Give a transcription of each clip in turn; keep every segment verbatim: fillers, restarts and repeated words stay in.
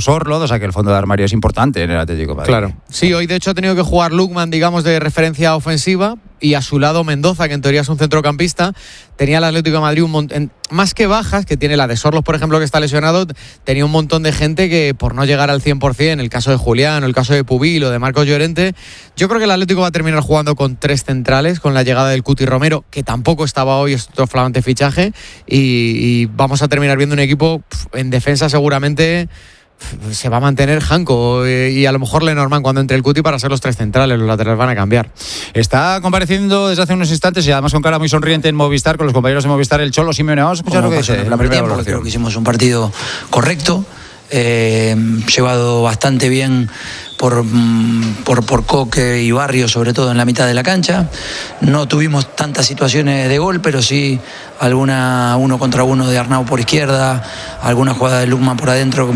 Sorloth, o sea que el fondo de armario es importante en el Atlético de Madrid. Claro. Sí, hoy de hecho ha tenido que jugar Lookman, digamos, de referencia ofensiva, y a su lado Mendoza, que en teoría es un centrocampista. Tenía el Atlético de Madrid un montón, más que bajas, que tiene la de Sorloth, por ejemplo, que está lesionado, tenía un montón de gente que por no llegar al cien por ciento, el caso de Julián, o el caso de Pubil o de Marcos Llorente, yo creo que el Atlético va a terminar jugando con tres centrales, con la llegada del Cuti Romero, que tampoco estaba hoy, es otro flamante fichaje, y, y vamos a terminar viendo un equipo pf, en defensa seguramente se va a mantener Janko y a lo mejor Lenormand cuando entre el Cuti para ser los tres centrales. Los laterales van a cambiar. Está compareciendo desde hace unos instantes y además con cara muy sonriente en Movistar, con los compañeros de Movistar, el Cholo Simeone. Vamos a escuchar lo que dice en la primera tiempo, valoración. creo que hicimos un partido correcto, eh, llevado bastante bien por, por, por Coque y Barrio, sobre todo en la mitad de la cancha. No tuvimos tantas situaciones de gol, pero sí alguna uno contra uno de Arnau por izquierda, alguna jugada de Lookman por adentro,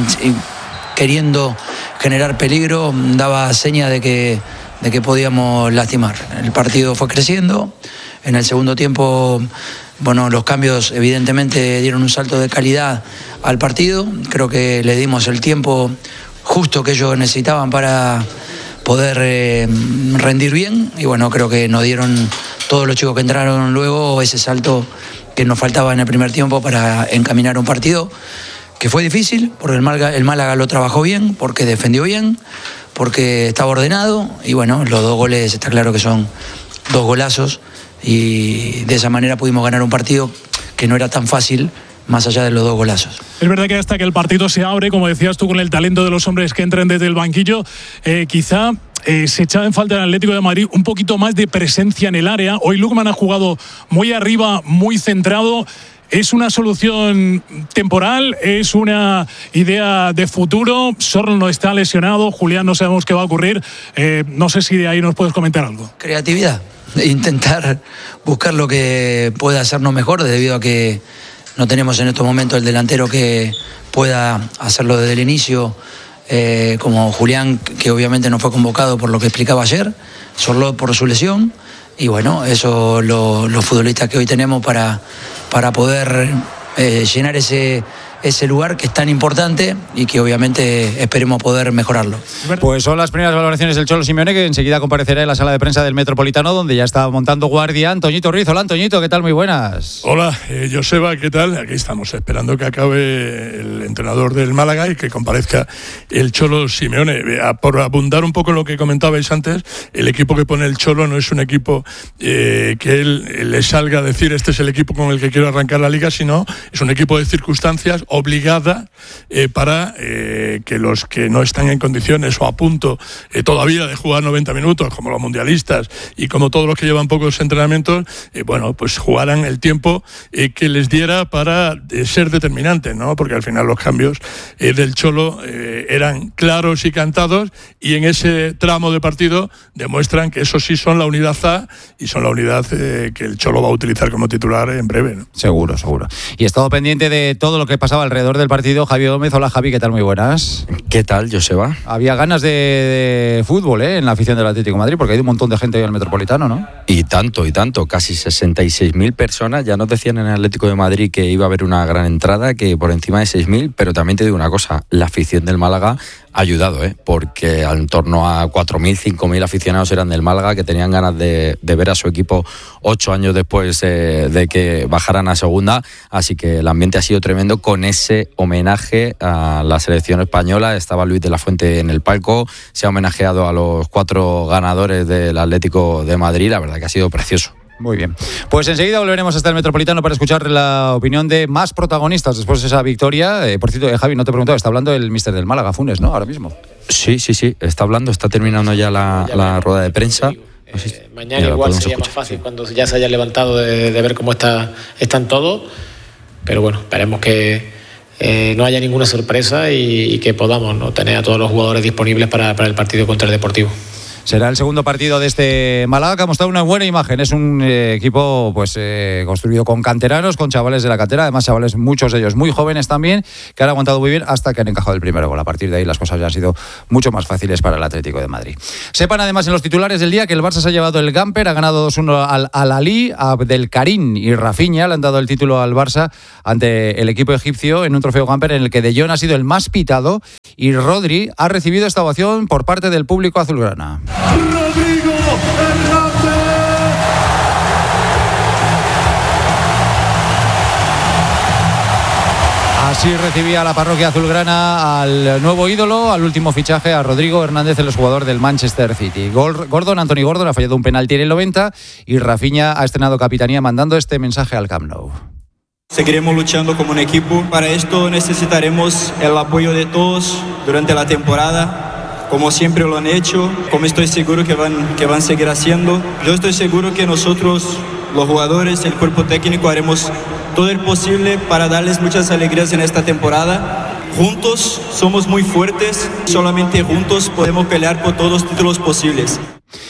queriendo generar peligro, daba seña de que, de que podíamos lastimar. El partido fue creciendo. En el segundo tiempo, bueno, los cambios evidentemente dieron un salto de calidad al partido. Creo que le dimos el tiempo justo que ellos necesitaban para poder eh, rendir bien, y bueno, creo que nos dieron todos los chicos que entraron luego ese salto que nos faltaba en el primer tiempo para encaminar un partido que fue difícil, porque el Málaga, el Málaga lo trabajó bien, porque defendió bien, porque estaba ordenado, y bueno, los dos goles está claro que son dos golazos, y de esa manera pudimos ganar un partido que no era tan fácil, más allá de los dos golazos. Es verdad que hasta que el partido se abre, como decías tú, con el talento de los hombres que entran desde el banquillo, eh, quizá eh, se echaba en falta en el Atlético de Madrid un poquito más de presencia en el área. Hoy Lookman ha jugado muy arriba, muy centrado. ¿Es una solución temporal? ¿Es una idea de futuro? Sorloth no está lesionado, Julián no sabemos qué va a ocurrir. Eh, no sé si de ahí nos puedes comentar algo. Creatividad, intentar buscar lo que pueda hacernos mejor, debido a que no tenemos en estos momentos el delantero que pueda hacerlo desde el inicio, eh, como Julián, que obviamente no fue convocado por lo que explicaba ayer, Sorloth por su lesión, y bueno, eso lo, los futbolistas que hoy tenemos para, para poder eh, llenar ese, ese lugar que es tan importante y que obviamente esperemos poder mejorarlo. Pues son las primeras valoraciones del Cholo Simeone, que enseguida comparecerá en la sala de prensa del Metropolitano, donde ya está montando guardia Antoñito Ruiz. Hola, Antoñito, ¿qué tal? Muy buenas. Hola, eh, Joseba, ¿qué tal? Aquí estamos esperando que acabe el entrenador del Málaga y que comparezca el Cholo Simeone. Por abundar un poco en lo que comentabais antes, el equipo que pone el Cholo no es un equipo eh, que él le salga a decir este es el equipo con el que quiero arrancar la Liga, sino es un equipo de circunstancias obligada eh, para eh, que los que no están en condiciones o a punto eh, todavía de jugar noventa minutos, como los mundialistas y como todos los que llevan pocos entrenamientos, eh, bueno, pues jugaran el tiempo eh, que les diera para eh, ser determinantes, ¿no? Porque al final los cambios eh, del Cholo eh, eran claros y cantados, y en ese tramo de partido demuestran que eso sí son la unidad A y son la unidad eh, que el Cholo va a utilizar como titular en breve, ¿no? Seguro, seguro. Y he estado pendiente de todo lo que pasaba alrededor del partido. Javi Gómez, hola Javi, ¿qué tal? Muy buenas. ¿Qué tal, Joseba? Había ganas de, de fútbol, ¿eh? En la afición del Atlético de Madrid, porque hay un montón de gente hoy en el Metropolitano, ¿no? Y tanto, y tanto, casi sesenta y seis mil personas. Ya nos decían en el Atlético de Madrid que iba a haber una gran entrada, que por encima de seis mil, pero también te digo una cosa, la afición del Málaga ha ayudado, ¿eh? Porque en torno a cuatro mil, cinco mil aficionados eran del Málaga, que tenían ganas de, de ver a su equipo ocho años después eh, de que bajaran a segunda, así que el ambiente ha sido tremendo con ese homenaje a la selección española. Estaba Luis de la Fuente en el palco, se ha homenajeado a los cuatro ganadores del Atlético de Madrid, la verdad que ha sido precioso. Muy bien. Pues enseguida volveremos hasta el Metropolitano para escuchar la opinión de más protagonistas después de esa victoria. Eh, por cierto, eh, Javi, no te he preguntado, está hablando el míster del Málaga, Funes, ¿no? Ahora mismo. Sí, sí, sí, está hablando, está terminando ya la, ya la rueda de prensa. Eh, si, mañana igual sería escuchar. Más fácil cuando ya se haya levantado de, de ver cómo está, están todos, pero bueno, esperemos que eh, no haya ninguna sorpresa y, y que podamos, ¿no?, tener a todos los jugadores disponibles para, para el partido contra el Deportivo. Será el segundo partido de este Málaga, que ha mostrado una buena imagen. Es un eh, equipo pues eh, construido con canteranos, con chavales de la cantera, además chavales, muchos de ellos muy jóvenes también, que han aguantado muy bien hasta que han encajado el primero gol. A partir de ahí las cosas ya han sido mucho más fáciles para el Atlético de Madrid. Sepan además en los titulares del día que el Barça se ha llevado el Gamper, ha ganado dos uno al Al-Ahly, Abdelkarim y Rafinha le han dado el título al Barça ante el equipo egipcio en un trofeo Gamper en el que De Jong ha sido el más pitado y Rodri ha recibido esta ovación por parte del público azulgrana. Rodrigo Hernández. Así recibía la parroquia azulgrana al nuevo ídolo, al último fichaje, a Rodrigo Hernández, el jugador del Manchester City. Gordon, Anthony Gordon ha fallado un penalti en el noventa y Rafinha ha estrenado capitanía mandando este mensaje al Camp Nou. Seguiremos luchando como un equipo. Para esto necesitaremos el apoyo de todos durante la temporada, como siempre lo han hecho, como estoy seguro que van, que van a seguir haciendo. Yo estoy seguro que nosotros, los jugadores, el cuerpo técnico, haremos todo el posible para darles muchas alegrías en esta temporada. Juntos somos muy fuertes, solamente juntos podemos pelear por todos los títulos posibles.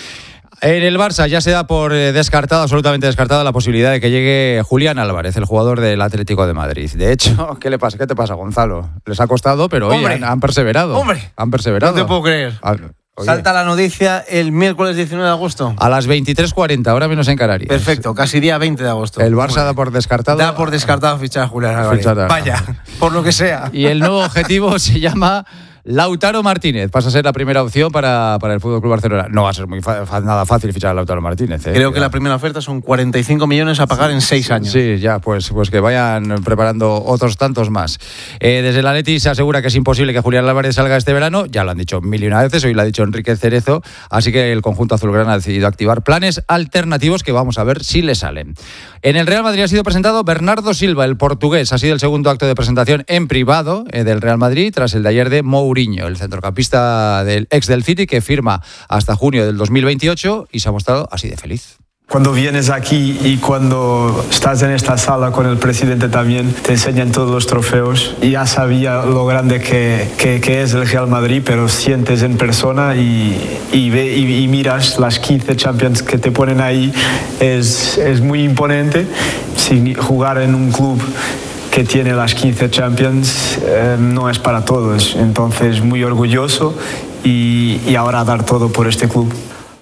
En el Barça ya se da por descartada, absolutamente descartada, la posibilidad de que llegue Julián Álvarez, el jugador del Atlético de Madrid. De hecho, ¿qué le pasa? ¿Qué te pasa, Gonzalo? Les ha costado, pero oye, han, han perseverado. ¡Hombre! Han perseverado. No te puedo creer. Ah, oye. Salta la noticia el miércoles diecinueve de agosto. A las veintitrés cuarenta, ahora menos en Canarias. Perfecto, casi día veinte de agosto. El Barça da por descartado. Da por descartado fichar a Julián Álvarez. Fichar a... Vaya, por lo que sea. Y el nuevo objetivo se llama Lautaro Martínez. Pasa a ser la primera opción para, para el F C Barcelona. No va a ser muy fa- nada fácil fichar a Lautaro Martínez. ¿eh? Creo que la primera oferta son cuarenta y cinco millones a pagar en seis años. Sí, ya, pues, pues que vayan preparando otros tantos más. Eh, desde el Atleti se asegura que es imposible que Julián Álvarez salga este verano. Ya lo han dicho mil y una veces, hoy lo ha dicho Enrique Cerezo. Así que el conjunto azulgrana ha decidido activar planes alternativos que vamos a ver si le salen. En el Real Madrid ha sido presentado Bernardo Silva, el portugués. Ha sido el segundo acto de presentación en privado eh, del Real Madrid, tras el de ayer de Mourinho, el centrocampista del ex del City, que firma hasta junio del dos mil veintiocho y se ha mostrado así de feliz. Cuando vienes aquí y cuando estás en esta sala con el presidente también, te enseñan todos los trofeos. Y ya sabía lo grande que, que, que es el Real Madrid, pero sientes en persona y, y, ve, y, y miras las quince Champions que te ponen ahí. Es, es muy imponente. Sin jugar en un club que tiene las quince Champions eh, no es para todos. Entonces, muy orgulloso y, y ahora dar todo por este club.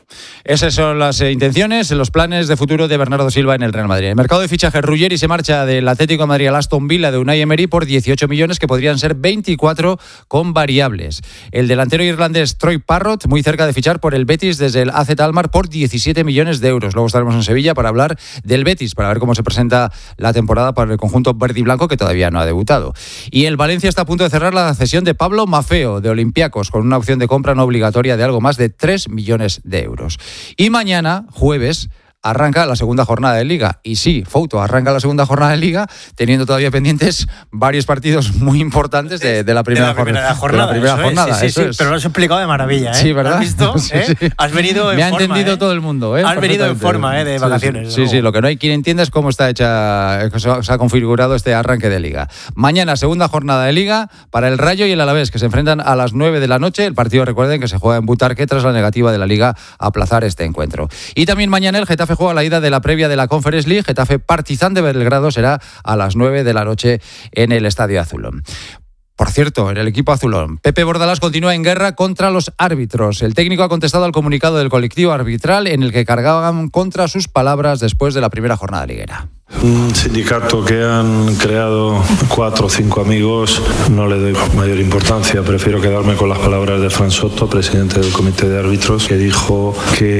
Esas son las eh, intenciones, los planes de futuro de Bernardo Silva en el Real Madrid. El mercado de fichajes, Ruggeri se marcha del Atlético de Madrid al Aston Villa de Unai Emery por dieciocho millones, que podrían ser veinticuatro con variables. El delantero irlandés Troy Parrott, muy cerca de fichar por el Betis desde el A Z Alkmaar por diecisiete millones de euros. Luego estaremos en Sevilla para hablar del Betis, para ver cómo se presenta la temporada para el conjunto verde y blanco, que todavía no ha debutado. Y el Valencia está a punto de cerrar la cesión de Pablo Maffeo de Olympiacos, con una opción de compra no obligatoria de algo más de tres millones de euros. Y mañana, jueves, arranca la segunda jornada de Liga. Y sí, Fouto, arranca la segunda jornada de Liga, teniendo todavía pendientes varios partidos muy importantes de, de la primera, de la primera jornada. jornada. De la primera eso jornada, es, sí, sí, eso sí, es. pero lo has explicado de maravilla, ¿eh? Sí, ¿verdad? ¿Has visto? Sí, ¿Eh? sí. Has venido en Me ha forma, entendido ¿eh? todo el mundo, ¿eh? Has venido en forma, ¿eh? De vacaciones. Sí, sí, sí, lo que no hay quien entienda es cómo está hecha, se ha configurado este arranque de Liga. Mañana, segunda jornada de Liga para el Rayo y el Alavés, que se enfrentan a las nueve de la noche. El partido, recuerden, que se juega en Butarque tras la negativa de la Liga a aplazar este encuentro. Y también mañana el Getafe juega la ida de la previa de la Conference League. Getafe Partizan de Belgrado será a las nueve de la noche en el Estadio Azulón. Por cierto, en el equipo azulón, Pepe Bordalás continúa en guerra contra los árbitros. El técnico ha contestado al comunicado del colectivo arbitral en el que cargaban contra sus palabras después de la primera jornada liguera. Un sindicato que han creado cuatro o cinco amigos, no le doy mayor importancia. Prefiero quedarme con las palabras de Fran Soto, presidente del comité de árbitros, que dijo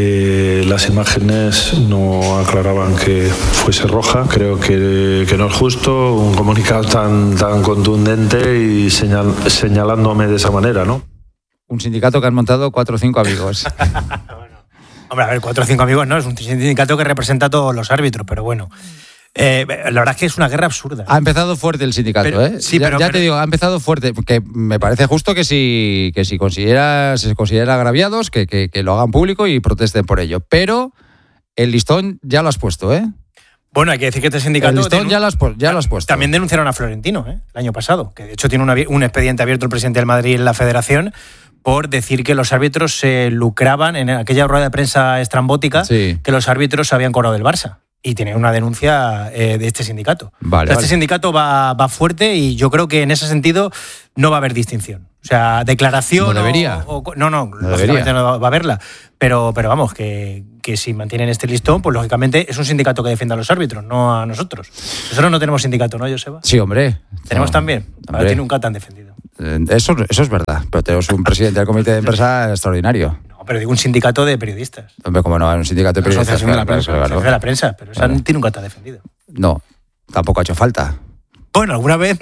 que las imágenes no aclaraban que fuese roja. Creo que, que no es justo un comunicado tan, tan contundente y señal, señalándome de esa manera, ¿no? Un sindicato que han montado cuatro o cinco amigos. Bueno, hombre, a ver, cuatro o cinco amigos no, es un sindicato que representa a todos los árbitros, pero bueno. Eh, la verdad es que es una guerra absurda. Ha empezado fuerte el sindicato, pero, ¿eh? Sí, ya pero, ya pero, te digo, ha empezado fuerte, que me parece justo que si, que si considera, se considera agraviados, que, que, que lo hagan público y protesten por ello. Pero el listón ya lo has puesto, ¿eh? Bueno, hay que decir que este sindicato... El listón ya lo has, ya lo has puesto. También denunciaron a Florentino, ¿eh? El año pasado, que de hecho tiene una, un expediente abierto el presidente del Madrid en la Federación por decir que los árbitros se lucraban en aquella rueda de prensa estrambótica, sí. que los árbitros habían cobrado del Barça. Y tenía una denuncia eh, de este sindicato. Vale, este vale. sindicato va, va fuerte y yo creo que en ese sentido no va a haber distinción. O sea, declaración... No debería. O, o, no, no, no lógicamente no va a haberla. Pero, pero vamos, que, que si mantienen este listón, pues lógicamente es un sindicato que defiende a los árbitros, no a nosotros. Nosotros no tenemos sindicato, ¿no, Joseba? Sí, hombre. Tenemos no, también. A ti nunca te han defendido. Eso, eso es verdad, pero tenemos un presidente del comité de empresa extraordinario. Pero digo un sindicato de periodistas. Hombre, como no, un sindicato de periodistas. Asociación de la prensa. Claro. Asociación de la prensa, pero esa claro. nunca te ha defendido. No, tampoco ha hecho falta. Bueno, alguna vez.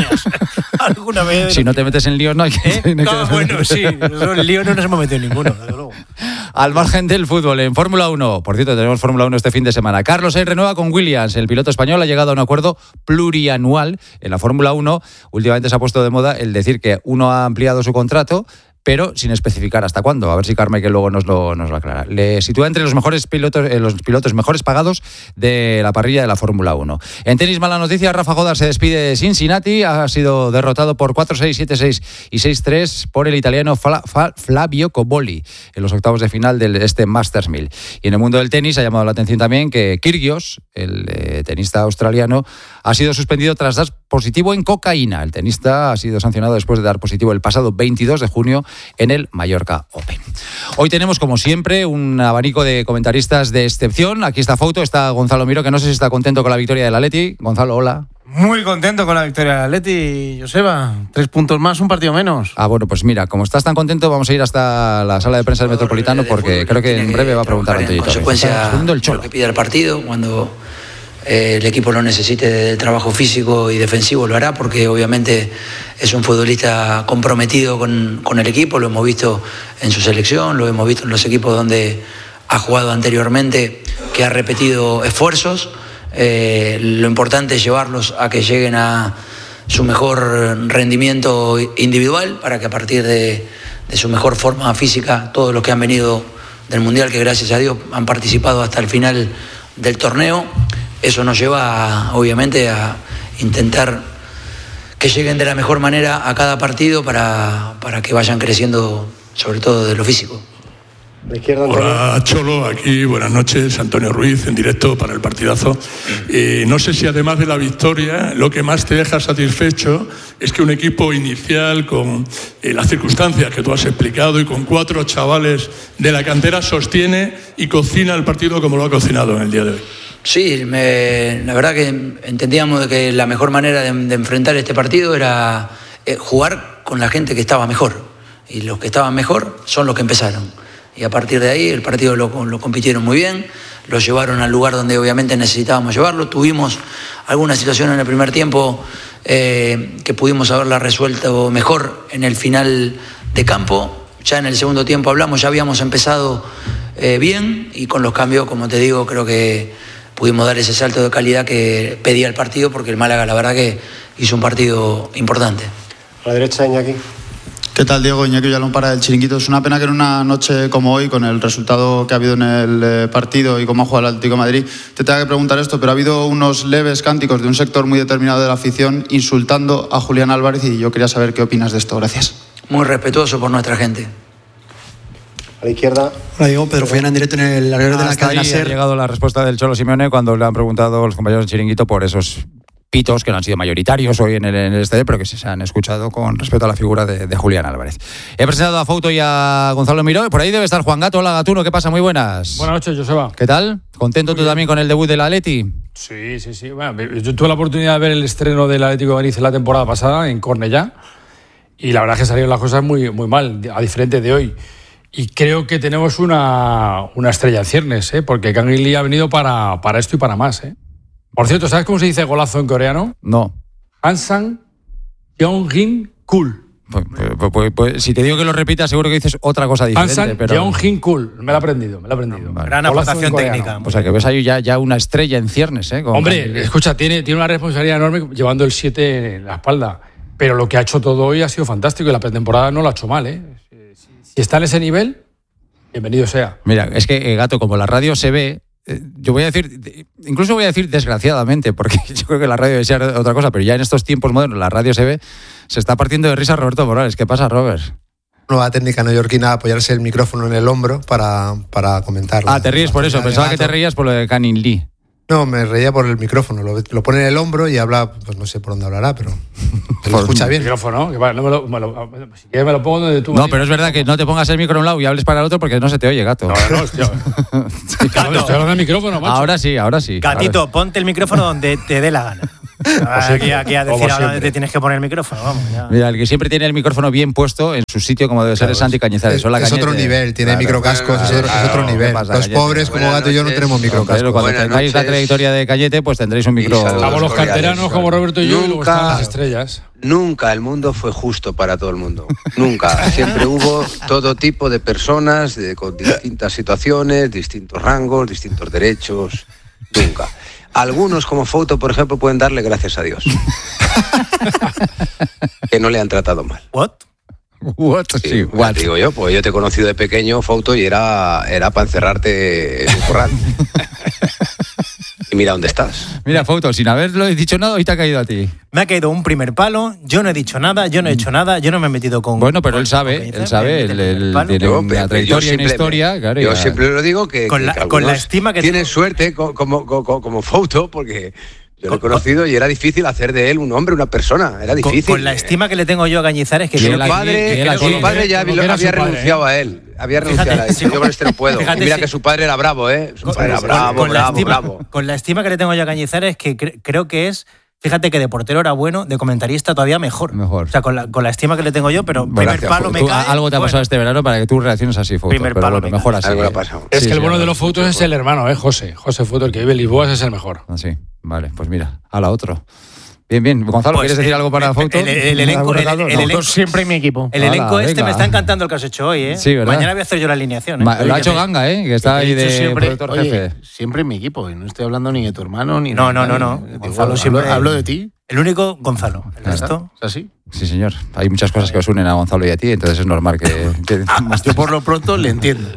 alguna vez. Si no te metes en líos, no hay que. ¿Eh? No, no bueno, sí. Nosotros en líos no nos hemos metido en ninguno, desde luego. Al margen del fútbol, en Fórmula uno, por cierto, tenemos Fórmula uno este fin de semana. Carlos Sainz renueva con Williams. El piloto español ha llegado a un acuerdo plurianual en la Fórmula uno. Últimamente se ha puesto de moda el decir que uno ha ampliado su contrato, pero sin especificar hasta cuándo. A ver si Carmichael luego nos lo, nos lo aclara. Le sitúa entre los mejores pilotos, eh, los pilotos mejores pagados de la parrilla de la Fórmula uno. En tenis, mala noticia, Rafa Jodar se despide de Cincinnati. Ha sido derrotado por cuatro seis, siete seis y seis tres por el italiano Fla, Fla, Flavio Cobolli en los octavos de final de este Masters mil. Y en el mundo del tenis ha llamado la atención también que Kyrgios, el eh, tenista australiano, ha sido suspendido tras dar positivo en cocaína. El tenista ha sido sancionado después de dar positivo el pasado veintidós de junio en el Mallorca Open. Hoy tenemos, como siempre, un abanico de comentaristas de excepción. Aquí está Fouto, está Gonzalo Miró, que no sé si está contento con la victoria del Atleti. Gonzalo, hola. Muy contento con la victoria del Atleti, Joseba. Tres puntos más, un partido menos. Ah, bueno, pues mira, como estás tan contento, vamos a ir hasta la sala de prensa del Metropolitano porque creo que en breve va a preguntar en consecuencia lo que pide el partido. Cuando eh, el equipo lo necesite de trabajo físico y defensivo lo hará, porque obviamente es un futbolista comprometido con, con el equipo. Lo hemos visto en su selección, lo hemos visto en los equipos donde ha jugado anteriormente, que ha repetido esfuerzos. Eh, lo importante es llevarlos a que lleguen a su mejor rendimiento individual, para que a partir de, de su mejor forma física, todos los que han venido del Mundial, que gracias a Dios han participado hasta el final del torneo, eso nos lleva a, obviamente a intentar que lleguen de la mejor manera a cada partido para, para que vayan creciendo, sobre todo de lo físico. Hola Cholo, aquí buenas noches, Antonio Ruiz en directo para el partidazo. Eh, no sé si además de la victoria lo que más te deja satisfecho es que un equipo inicial con eh, las circunstancias que tú has explicado y con cuatro chavales de la cantera sostiene y cocina el partido como lo ha cocinado en el día de hoy. Sí, me, la verdad que entendíamos de que la mejor manera de, de enfrentar este partido era eh, jugar con la gente que estaba mejor, y los que estaban mejor son los que empezaron. Y a partir de ahí el partido lo, lo compitieron muy bien, lo llevaron al lugar donde obviamente necesitábamos llevarlo. Tuvimos alguna situación en el primer tiempo eh, que pudimos haberla resuelto mejor en el final de campo. Ya en el segundo tiempo hablamos, ya habíamos empezado eh, bien, y con los cambios, como te digo, creo que pudimos dar ese salto de calidad que pedía el partido, porque el Málaga la verdad que hizo un partido importante. A la derecha, Iñaki. ¿Qué tal, Diego? Iñaki Villalón para El Chiringuito. Es una pena que en una noche como hoy, con el resultado que ha habido en el partido y cómo ha jugado el Atlético de Madrid, te tenga que preguntar esto, pero ha habido unos leves cánticos de un sector muy determinado de la afición insultando a Julián Álvarez, y yo quería saber qué opinas de esto. Gracias. Muy respetuoso por nuestra gente. A la izquierda. Hola, Diego. Pedro Follana en directo en el horario de la cadena SER. Ha llegado la respuesta del Cholo Simeone cuando le han preguntado los compañeros del Chiringuito por esos pitos que no han sido mayoritarios hoy en el, en el estadio, pero que se han escuchado con respecto a la figura de, de Julián Álvarez. He presentado a Fouto y a Gonzalo Miró. Por ahí debe estar Juan Gato. Hola, Gatuno, ¿qué pasa? Muy buenas. Buenas noches, Joseba. ¿Qué tal? ¿Contento Muy tú bien. también con el debut del Atleti? Sí, sí, sí. Bueno, yo tuve la oportunidad de ver el estreno del Atlético de Madrid la temporada pasada en Cornellá, y la verdad es que salieron las cosas muy, muy mal, a diferente de hoy. Y creo que tenemos una, una estrella en ciernes, ¿eh? Porque Kangin ha venido para, para esto y para más, ¿eh? Por cierto, ¿sabes cómo se dice golazo en coreano? No. Hansang Yeonjin Kul. Pues, pues, pues, pues, si te digo que lo repitas, seguro que dices otra cosa diferente. Hansang pero... Yeonjin Kul. Me lo he aprendido, me lo he aprendido. Vale. Gran aportación técnica. O sea, que ves ahí ya, ya una estrella en ciernes, ¿eh? Con Hombre, Kangin. escucha, tiene, tiene una responsabilidad enorme llevando el siete en la espalda. Pero lo que ha hecho todo hoy ha sido fantástico, y la pretemporada no lo ha hecho mal, ¿eh? Si está en ese nivel, bienvenido sea. Mira, es que, eh, Gato, como la radio se ve, eh, yo voy a decir, incluso voy a decir desgraciadamente, porque yo creo que la radio debe ser otra cosa, pero ya en estos tiempos modernos la radio se ve, se está partiendo de risa Roberto Morales. ¿Qué pasa, Robert? nueva técnica neoyorquina, apoyarse el micrófono en el hombro para, para comentar. Ah, te ríes por eso, pensaba que te reías por lo de Canning Lee. No, me reía por el micrófono, lo, lo pone en el hombro y habla, pues no sé por dónde hablará, pero se lo escucha bien. El micrófono, que vale, no me lo, me lo, si quieres me lo pongo donde tú. No, pero es verdad que no te pongas el micro a un lado y hables para el otro porque no se te oye, gato. No, no, hostia. Sí, claro, estoy hablando del micrófono, macho. Ahora sí, ahora sí. Gatito, ahora sí. Ponte el micrófono donde te dé la gana. Aquí, aquí a decir ahora donde te tienes que poner el micrófono, vamos. Ya. Mira, el que siempre tiene el micrófono bien puesto en su sitio como debe ser, claro, es Santi Cañizares. Es, es otro nivel, tiene claro, microcascos, claro, es, otro, claro, es otro nivel. Pasa, Los Cañete? pobres como Gato y yo no tenemos microcascos. Cuando Buenas tengáis noches. La trayectoria de Cañete, pues tendréis un micro. Estamos los canteranos como Roberto y yo, nunca, y luego están las estrellas. Nunca el mundo fue justo para todo el mundo. Nunca. Siempre hubo todo tipo de personas de, con distintas situaciones, distintos rangos, distintos derechos. Nunca. Algunos, como Fouto, por ejemplo, pueden darle gracias a Dios. Que no le han tratado mal. ¿What? What? Sí, sí, what? Digo yo, pues yo te he conocido de pequeño, Fouto, y era, era para encerrarte en un corral. Y mira dónde estás. Mira, Fouto, sin haberlo dicho nada, hoy te ha caído a ti. Me ha caído un primer palo, yo no he dicho nada, yo no he hecho nada, yo no me he metido con... Bueno, pero él sabe, él sabe, él, él tiene yo, una trayectoria y una historia. Claro, yo ya. siempre lo digo que, con, que, la, que con la estima que... Tienes suerte como, como, como, como Fouto, porque... Yo lo he conocido y era difícil hacer de él un hombre, una persona. Era difícil. Con, con la estima que le tengo yo a Cañizares, que su creo padre, que su padre ya había, había renunciado a él. Había renunciado fíjate, a él. si, yo con este no puedo. Fíjate, y mira si, que su padre era bravo, ¿eh? Su padre era bravo, con, bravo, estima, bravo. Con la estima que le tengo yo a Cañizares, que cre- creo que es... Fíjate que de portero era bueno, de comentarista todavía mejor. Mejor. O sea, con la, con la estima que le tengo yo, pero bueno, primer palo me tú, cae... Algo te ha pasado bueno. este verano para que tú reacciones así, Fouto. Primer pero palo bueno, mejor así. Algo ¿eh? ha pasado. Es sí, que el sí, bueno sí, de los Foutos es el hermano, ¿eh? José. José Fouto, el que vive en Lisboa, es el mejor. Así, vale, pues mira, a la otro. Bien, bien. Gonzalo, Pues, ¿quieres decir eh, algo para Fouto? El, el, el elenco, el, el, el elenco siempre en mi equipo. El elenco Hala, este venga. me está encantando el que has hecho hoy, ¿eh? Sí, ¿verdad? Mañana voy a hacer yo la alineación, ¿eh? Ma- lo ha hecho Ganga, ¿eh? Que está ahí de siempre, productor oye, jefe. siempre en mi equipo. Y no estoy hablando ni de tu hermano ni No, de no, no, no. Digo, Gonzalo hablo, siempre- hablo de ti. El único, Gonzalo. El Claro. resto... ¿Es así? Sí, señor. Hay muchas cosas que os unen a Gonzalo y a ti, entonces es normal que... que Yo por lo pronto le entiendo.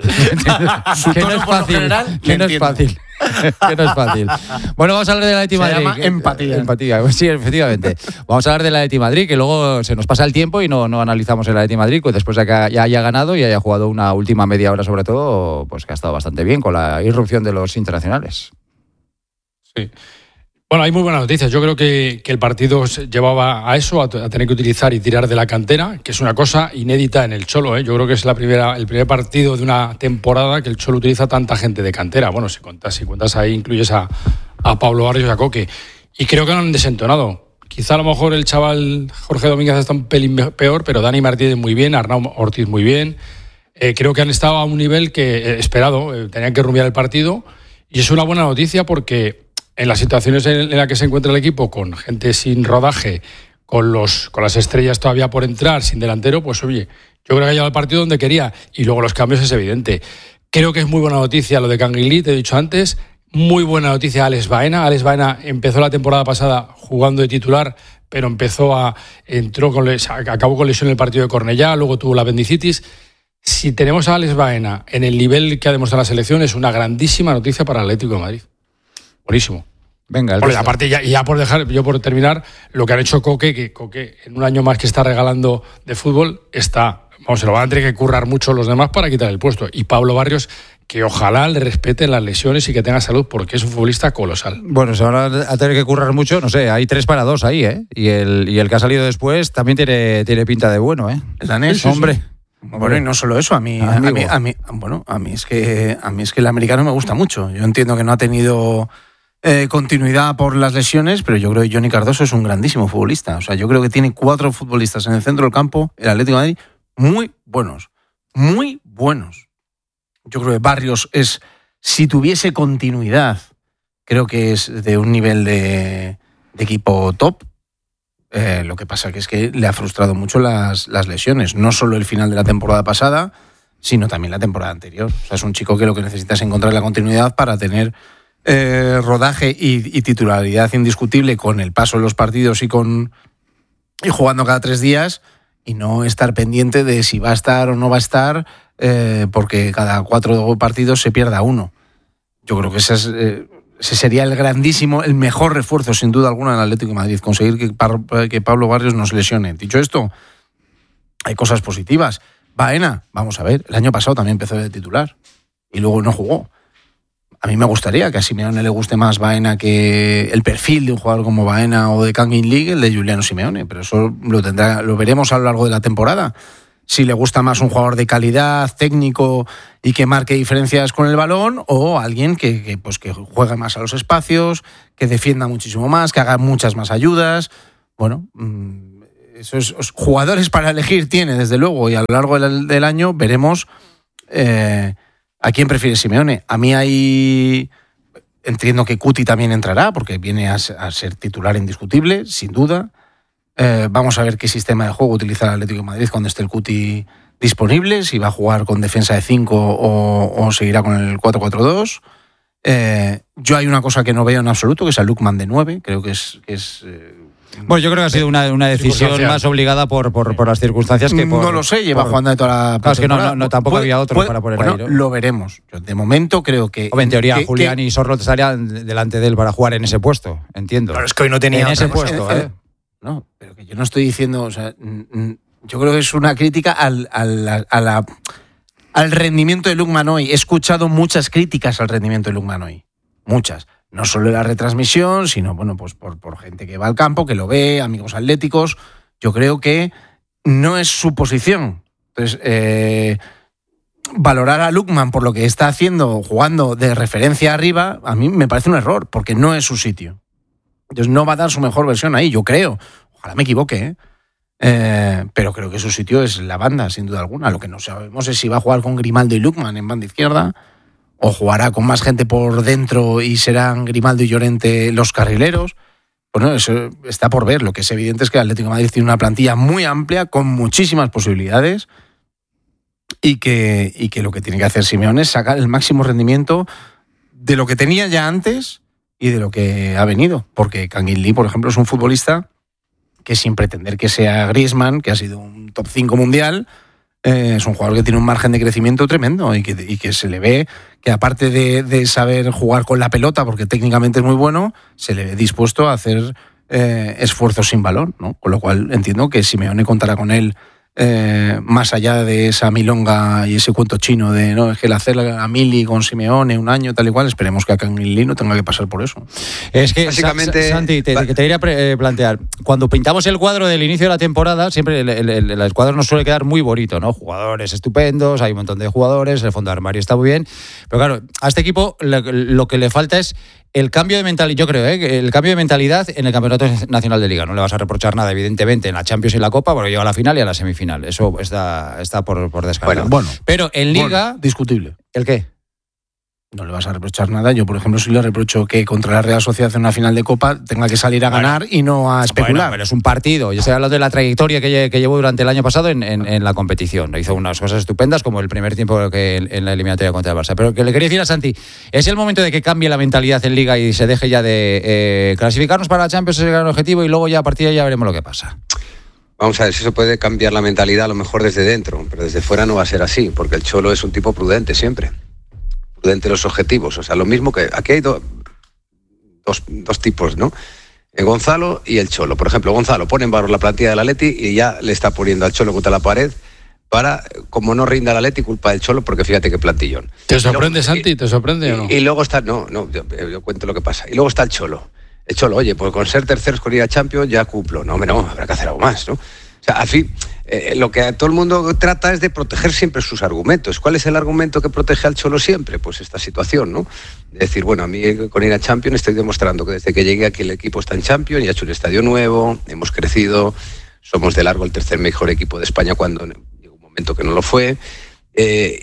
Su que no tono es por lo fácil, general, que le no es entiendo. fácil. Que no es fácil. Bueno, vamos a hablar de la Atleti Se Madrid. llama empatía. Empatía, sí, efectivamente. Vamos a hablar de la Atleti Madrid, que luego se nos pasa el tiempo y no, no analizamos el Atleti Madrid, pues después de que ya haya ganado y haya jugado una última media hora sobre todo, pues que ha estado bastante bien con la irrupción de los internacionales. Sí. Bueno, hay muy buenas noticias. Yo creo que, que el partido se llevaba a eso, a, a tener que utilizar y tirar de la cantera, que es una cosa inédita en el Cholo, ¿eh? Yo creo que es la primera, el primer partido de una temporada que el Cholo utiliza tanta gente de cantera. Bueno, si cuentas, si cuentas ahí, incluyes a, a Pablo Barrios y a Coque. Y creo que no han desentonado. Quizá a lo mejor el chaval Jorge Domínguez está un pelín peor, pero Dani Martínez muy bien, Arnau Ortiz muy bien. Eh, creo que han estado a un nivel que eh, esperado, eh, tenían que rumbear el partido. Y es una buena noticia porque en las situaciones en las que se encuentra el equipo, con gente sin rodaje, con los con las estrellas todavía por entrar, sin delantero, pues oye, yo creo que ha llegado al partido donde quería. Y luego los cambios es evidente. Creo que es muy buena noticia lo de Canning Lee, te he dicho antes. Muy buena noticia Alex Baena. Alex Baena empezó la temporada pasada jugando de titular, pero empezó a entró con les, acabó con lesión en el partido de Cornellá, luego tuvo la apendicitis. Si tenemos a Alex Baena en el nivel que ha demostrado la selección, es una grandísima noticia para el Atlético de Madrid. Buenísimo. Venga, el Bueno, y resto. aparte, ya, y ya por dejar, yo por terminar, lo que han hecho Coque, que Coque en un año más que está regalando de fútbol, está, vamos, se lo van a tener que currar mucho los demás para quitar el puesto. Y Pablo Barrios, que ojalá le respeten las lesiones y que tenga salud, porque es un futbolista colosal. Bueno, se van a tener que currar mucho, no sé, hay tres para dos ahí, ¿eh? Y el, y el que ha salido después también tiene, tiene pinta de bueno, ¿eh? El danés, Hombre. sí, sí. Bueno, y no solo eso, a mí, a mí, a mí, bueno, a mí es que a mí es que el americano me gusta mucho. Yo entiendo que no ha tenido eh, continuidad por las lesiones, pero yo creo que Johnny Cardoso es un grandísimo futbolista. O sea, yo creo que tiene cuatro futbolistas en el centro del campo, el Atlético de Madrid, muy buenos, muy buenos. Yo creo que Barrios es, si tuviese continuidad, creo que es de un nivel de, de equipo top. Eh, lo que pasa que es que le ha frustrado mucho las, las lesiones, no solo el final de la temporada pasada, sino también la temporada anterior. O sea, es un chico que lo que necesita es encontrar la continuidad para tener eh, rodaje y, y titularidad indiscutible con el paso de los partidos y con y jugando cada tres días y no estar pendiente de si va a estar o no va a estar eh, porque cada cuatro partidos se pierda uno. Yo creo que ese es... Eh, Ese sería el grandísimo, el mejor refuerzo, sin duda alguna, del Atlético de Madrid, conseguir que, Par- que Pablo Barrios no se lesione. Dicho esto, hay cosas positivas. Baena, vamos a ver, el año pasado también empezó de titular y luego no jugó. A mí me gustaría que a Simeone le guste más Baena que el perfil de un jugador como Baena o de Kangin Lee, el de Giuliano Simeone, pero eso lo tendrá, lo veremos a lo largo de la temporada. Si le gusta más un jugador de calidad, técnico y que marque diferencias con el balón, o alguien que, que, pues, que juegue más a los espacios, que defienda muchísimo más, que haga muchas más ayudas. Bueno, esos jugadores para elegir tiene, desde luego, y a lo largo del, del año veremos eh, a quién prefiere Simeone. A mí hay... Entiendo que Cuti también entrará, porque viene a, a ser titular indiscutible, sin duda. Eh, vamos a ver qué sistema de juego utiliza el Atlético de Madrid cuando esté el Cuti disponible, si va a jugar con defensa de cinco o, o seguirá con el cuatro cuatro dos. Eh, yo hay una cosa que no veo en absoluto, que es a Lookman de nueve, creo que es... Que es eh, bueno, yo creo que ha sido una, una decisión más obligada por, por, por las circunstancias que por... No lo sé, lleva por, jugando de toda la... Claro, es que no, no, no tampoco puede, había otro puede, para poner bueno, ahí, ¿no? Lo veremos. Yo de momento creo que... O en teoría que, Julián que, y Sorloth estarían delante de él para jugar en ese puesto, entiendo. Pero es que hoy no tenía en ese cosa. puesto, eh, ¿eh? No, pero que yo no estoy diciendo... O sea, yo creo que es una crítica al, al, a la, al rendimiento de Lookman hoy. He escuchado muchas críticas al rendimiento de Lookman hoy. Muchas. No solo en la retransmisión, sino bueno, pues por, por gente que va al campo, que lo ve, amigos atléticos. Yo creo que no es su posición. Entonces, eh, valorar a Lookman por lo que está haciendo, jugando de referencia arriba, a mí me parece un error, porque no es su sitio. Entonces no va a dar su mejor versión ahí, yo creo. Ojalá me equivoque, ¿eh? Eh, pero creo que su sitio es la banda, sin duda alguna. Lo que no sabemos es si va a jugar con Grimaldo y Lookman en banda izquierda, o jugará con más gente por dentro y serán Grimaldo y Llorente los carrileros. Bueno, eso está por ver. Lo que es evidente es que el Atlético de Madrid tiene una plantilla muy amplia, con muchísimas posibilidades, y que, y que lo que tiene que hacer Simeone es sacar el máximo rendimiento de lo que tenía ya antes y de lo que ha venido. Porque Kangin Lee, por ejemplo, es un futbolista que, sin pretender que sea Griezmann, que ha sido un top cinco mundial, eh, es un jugador que tiene un margen de crecimiento tremendo y que, y que se le ve que, aparte de, de saber jugar con la pelota, porque técnicamente es muy bueno, se le ve dispuesto a hacer eh, esfuerzos sin balón, ¿no? Con lo cual entiendo que Simeone contará con él, eh, más allá de esa milonga y ese cuento chino de no, es que el hacer a Mili con Simeone un año tal y cual, esperemos que a Kangin Lee no tenga que pasar por eso. Es que, básicamente, Santi, te, te quería pre- plantear, cuando pintamos el cuadro del inicio de la temporada, siempre el, el, el, el cuadro nos suele quedar muy bonito, ¿no? Jugadores estupendos, hay un montón de jugadores, el fondo de armario está muy bien, pero claro, a este equipo lo, lo que le falta es el cambio de mentalidad, yo creo, ¿eh? el cambio de mentalidad en el Campeonato Nacional de Liga. No le vas a reprochar nada, evidentemente, en la Champions y la Copa, porque llega a la final y a la semifinal. Eso está, está por, por descartar. Bueno, bueno, pero en Liga... Bueno, discutible. ¿El qué? No le vas a reprochar nada. Yo, por ejemplo, sí le reprocho que contra la Real Sociedad en una final de Copa tenga que salir a ganar bueno, y no a especular. Bueno, pero es un partido. Yo estoy hablando de la trayectoria que, que llevó durante el año pasado en, en, en la competición. Hizo unas cosas estupendas, como el primer tiempo que en, en la eliminatoria contra el Barça. Pero que le quería decir a Santi, es el momento de que cambie la mentalidad en Liga y se deje ya de eh, clasificarnos para la Champions, ese es el gran objetivo, y luego ya a partir de ahí ya veremos lo que pasa. Vamos a ver, si eso puede cambiar la mentalidad a lo mejor desde dentro, pero desde fuera no va a ser así, porque el Cholo es un tipo prudente siempre. Prudente los objetivos. O sea, lo mismo que... Aquí hay do, dos, dos tipos, ¿no? El Gonzalo y el Cholo. Por ejemplo, Gonzalo pone en valor la plantilla del Atleti y ya le está poniendo al Cholo contra la pared para, como no rinda el Atleti, culpa del Cholo, porque fíjate qué plantillón. ¿Te sorprende, Santi? ¿Te sorprende y, o no? Y luego está... No, no, yo, yo cuento lo que pasa. Y luego está el Cholo. El Cholo, oye, pues con ser terceros con ir a Champions ya cumplo. No, hombre, no, habrá que hacer algo más, ¿no? O sea, al fin, eh, lo que todo el mundo trata es de proteger siempre sus argumentos. ¿Cuál es el argumento que protege al Cholo siempre? Pues esta situación, ¿no? De decir, bueno, a mí con ir a Champions estoy demostrando que desde que llegué aquí el equipo está en Champions y ha hecho un estadio nuevo, hemos crecido, somos de largo el tercer mejor equipo de España cuando llegó un momento que no lo fue. Eh,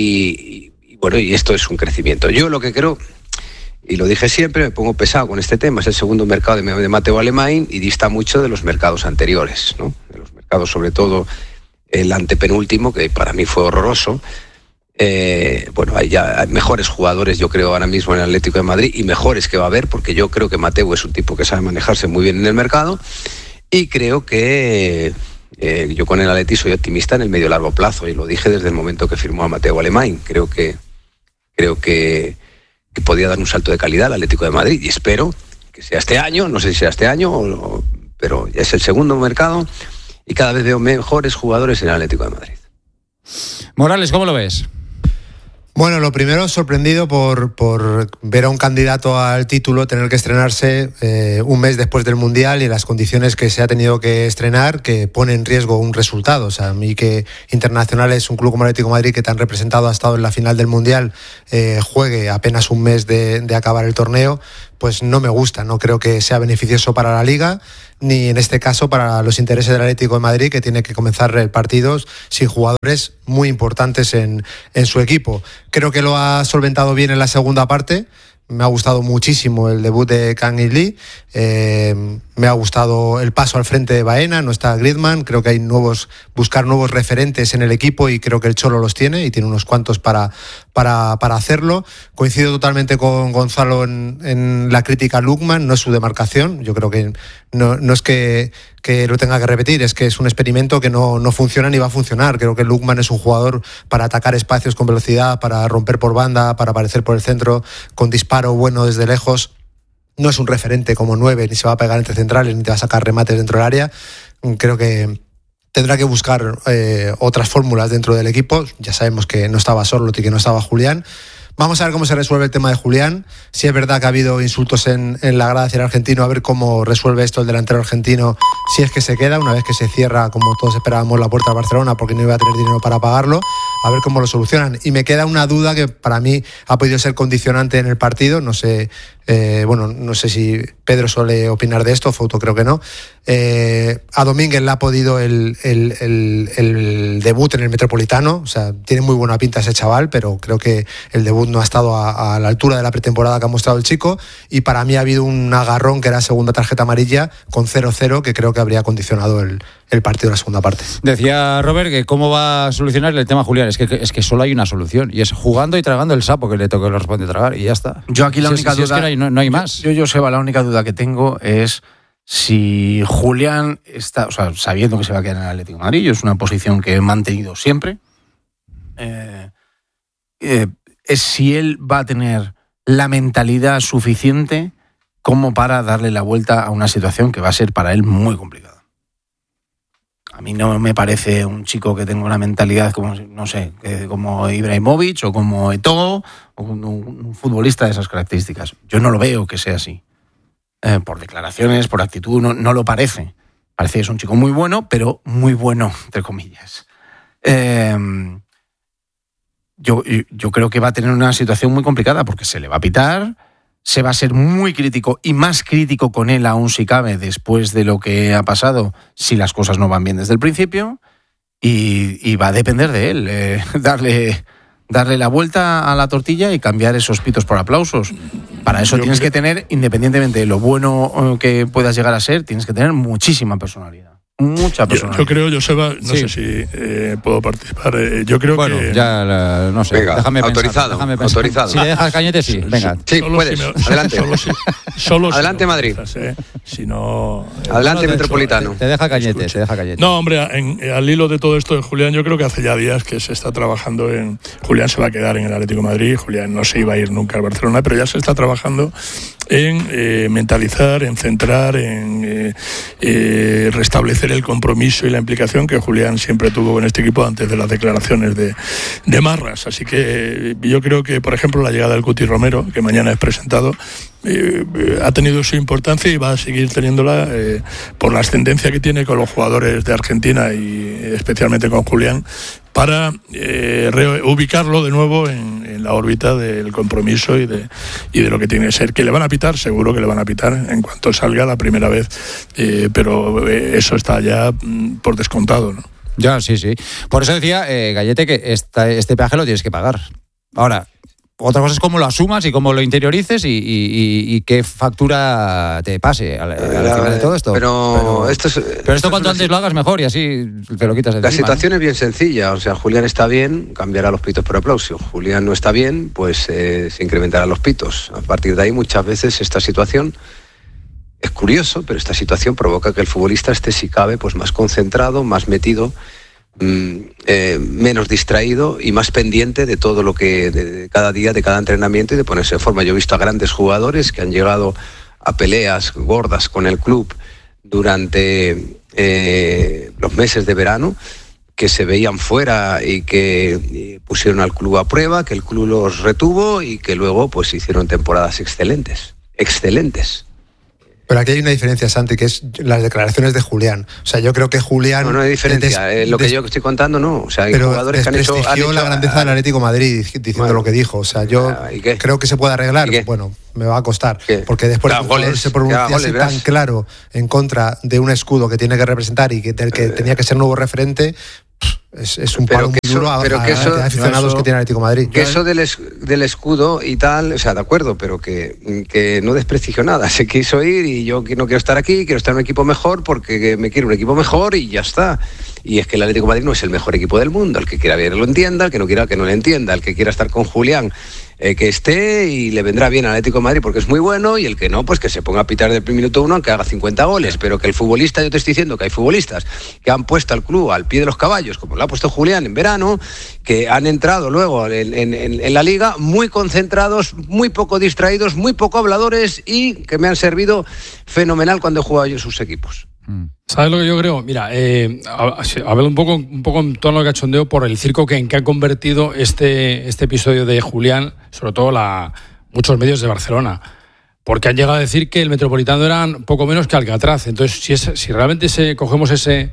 y, y bueno, y esto es un crecimiento. Yo lo que creo... Y lo dije siempre, me pongo pesado con este tema, es el segundo mercado de Mateu Alemany y dista mucho de los mercados anteriores, ¿no? De los mercados, sobre todo el antepenúltimo, que para mí fue horroroso. Eh, bueno, hay ya hay mejores jugadores, yo creo, ahora mismo en el Atlético de Madrid, y mejores que va a haber, porque yo creo que Mateu es un tipo que sabe manejarse muy bien en el mercado, y creo que eh, yo con el Atleti soy optimista en el medio largo plazo, y lo dije desde el momento que firmó a Mateu Alemany. Creo que creo que que podía dar un salto de calidad al Atlético de Madrid, y espero que sea este año, no sé si será este año, o, pero es el segundo mercado y cada vez veo mejores jugadores en el Atlético de Madrid. Morales, ¿cómo lo ves? Bueno, lo primero, sorprendido por, por ver a un candidato al título tener que estrenarse eh, un mes después del Mundial y las condiciones que se ha tenido que estrenar, que pone en riesgo un resultado. O sea, a mí que Internacional es un club como el Atlético de Madrid que tan representado ha estado en la final del Mundial, eh, juegue apenas un mes de, de acabar el torneo, pues no me gusta. No creo que sea beneficioso para la Liga, ni en este caso para los intereses del Atlético de Madrid, que tiene que comenzar el partido sin jugadores muy importantes en, en su equipo. Creo que lo ha solventado bien en la segunda parte. Me ha gustado muchísimo el debut de Kang In Lee. Eh, me ha gustado el paso al frente de Baena. No está Griezmann. Creo que hay nuevos, buscar nuevos referentes en el equipo, y creo que el Cholo los tiene y tiene unos cuantos para, para, para hacerlo. Coincido totalmente con Gonzalo en, en la crítica a Lookman. No es su demarcación. Yo creo que no, no es que, que lo tenga que repetir, es que es un experimento que no, no funciona ni va a funcionar. Creo que Lookman es un jugador para atacar espacios con velocidad, para romper por banda, para aparecer por el centro con disparo bueno desde lejos. No es un referente como nueve, ni se va a pegar entre centrales, ni te va a sacar remates dentro del área. Creo que tendrá que buscar eh, otras fórmulas dentro del equipo. Ya sabemos que no estaba Sorloth y que no estaba Julián. Vamos a ver cómo se resuelve el tema de Julián. Si es verdad que ha habido insultos en, en la grada hacia el argentino, a ver cómo resuelve esto el delantero argentino, si es que se queda, una vez que se cierra, como todos esperábamos, la puerta a Barcelona, porque no iba a tener dinero para pagarlo, a ver cómo lo solucionan. Y me queda una duda que para mí ha podido ser condicionante en el partido, no sé, eh, bueno, no sé si Pedro suele opinar de esto, Fouto creo que no. Eh, a Domínguez le ha podido el, el, el, el debut en el Metropolitano, o sea, tiene muy buena pinta ese chaval, pero creo que el debut no ha estado a, a la altura de la pretemporada que ha mostrado el chico, y para mí ha habido un agarrón que era segunda tarjeta amarilla con cero cero, que creo que habría condicionado el, el partido de la segunda parte. Decía Robert que cómo va a solucionar el tema Julián. Es que, es que solo hay una solución, y es jugando y tragando el sapo que le toque, le responde tragar, y ya está. Yo aquí la si única es, si duda... Es que no hay, no, no hay más. Yo, yo, Seba, la única duda que tengo es si Julián está, o sea, sabiendo que se va a quedar en el Atlético de Madrid, es una posición que he mantenido siempre, eh, eh, es si él va a tener la mentalidad suficiente como para darle la vuelta a una situación que va a ser para él muy complicada. A mí no me parece un chico que tenga una mentalidad como, no sé, como Ibrahimovic o como Eto'o, o un, un futbolista de esas características. Yo no lo veo que sea así. Eh, por declaraciones, por actitud, no, no lo parece. Parece que es un chico muy bueno, pero muy bueno, entre comillas. Eh, yo, yo creo que va a tener una situación muy complicada porque se le va a pitar, se va a ser muy crítico y más crítico con él aún si cabe después de lo que ha pasado si las cosas no van bien desde el principio, y, y va a depender de él eh, darle, darle la vuelta a la tortilla y cambiar esos pitos por aplausos. Para eso yo tienes creo... que tener, independientemente de lo bueno que puedas llegar a ser, tienes que tener muchísima personalidad. Mucha personalidad. Yo, yo creo, Joseba, no sí. sé si eh, puedo participar. Eh, yo creo bueno, que. ya la, no sé. Venga, déjame autorizado. Pensar, déjame pensar. Autorizado. Si le dejas Cañete, sí. Venga. Sí, solo puedes. Si me, Adelante. Solo si, solo Adelante, si Madrid. Piensas, eh. Si no. Eh, Adelante, no Metropolitano. Hecho, te deja Cañete, te deja Cañete. No, hombre, en, al hilo de todo esto de Julián, yo creo que hace ya días que se está trabajando en. Julián se va a quedar en el Atlético de Madrid. Julián no se iba a ir nunca al Barcelona, pero ya se está trabajando en eh, mentalizar, en centrar, en eh, eh, restablecer el compromiso y la implicación que Julián siempre tuvo con este equipo antes de las declaraciones de, de Marras. Así que eh, yo creo que, por ejemplo, la llegada del Cuti Romero, que mañana es presentado, eh, eh, ha tenido su importancia y va a seguir teniéndola eh, por la ascendencia que tiene con los jugadores de Argentina y eh, especialmente con Julián, para eh, reubicarlo de nuevo en, en la órbita del compromiso y de, y de lo que tiene que ser. Que le van a pitar, seguro que le van a pitar en cuanto salga la primera vez, eh, pero eh, eso está ya mm, por descontado, ¿no? Ya, sí, sí. Por eso decía, eh, Gallete, que esta, este peaje lo tienes que pagar. Ahora, otra cosa es cómo lo asumas y cómo lo interiorices y, y, y, y qué factura te pase al, al final de todo esto. Pero, pero esto, es, pero esto, esto cuanto antes lo hagas mejor y así te lo quitas de La encima, situación ¿no? es bien sencilla. O sea, Julián está bien, cambiará los pitos por aplauso. Julián no está bien, pues eh, se incrementarán los pitos. A partir de ahí, muchas veces esta situación es curioso, pero esta situación provoca que el futbolista esté, si cabe, pues más concentrado, más metido, Eh, menos distraído y más pendiente de todo lo que de, de cada día, de cada entrenamiento y de ponerse en forma. Yo he visto a grandes jugadores que han llegado a peleas gordas con el club durante eh, los meses de verano, que se veían fuera y que pusieron al club a prueba, que el club los retuvo y que luego pues hicieron temporadas excelentes, excelentes. Pero aquí hay una diferencia, Santi, que es las declaraciones de Julián. O sea, yo creo que Julián... No, no hay diferencia. Des, eh, lo que des, yo estoy contando, no. O sea, hay jugadores que han hecho... Desprestigió han la hecho, grandeza del Atlético de Madrid diciendo bueno, lo que dijo. O sea, yo creo que se puede arreglar. Bueno, me va a costar. ¿Qué? Porque después de que se pronunciase tan claro en contra de un escudo que tiene que representar y que, del que eh, tenía que ser nuevo referente... Es, es un palo muy duro a, pero que eso, a aficionados eso, que tiene Atlético de Madrid. Que eso del, es, del escudo y tal, o sea, de acuerdo, pero que, que no desprestigio nada. Se quiso ir y yo no quiero estar aquí, quiero estar en un equipo mejor porque me quiero un equipo mejor y ya está. Y es que el Atlético de Madrid no es el mejor equipo del mundo. El que quiera ver lo entienda, el que no quiera que no lo entienda, el que quiera estar con Julián, eh, que esté y le vendrá bien al Atlético de Madrid porque es muy bueno, y el que no, pues que se ponga a pitar del minuto uno aunque haga cincuenta goles. Pero que el futbolista, yo te estoy diciendo que hay futbolistas que han puesto al club al pie de los caballos, como lo ha puesto Julián en verano, que han entrado luego en, en, en la liga muy concentrados, muy poco distraídos, muy poco habladores y que me han servido fenomenal cuando he jugado yo en sus equipos. ¿Sabes lo que yo creo? Mira, eh, hablo un poco, un poco en tono de cachondeo por el circo que, en que ha convertido este, este episodio de Julián, sobre todo la, muchos medios de Barcelona, porque han llegado a decir que el Metropolitano eran poco menos que Alcatraz. Entonces, si, es, si realmente se, cogemos ese,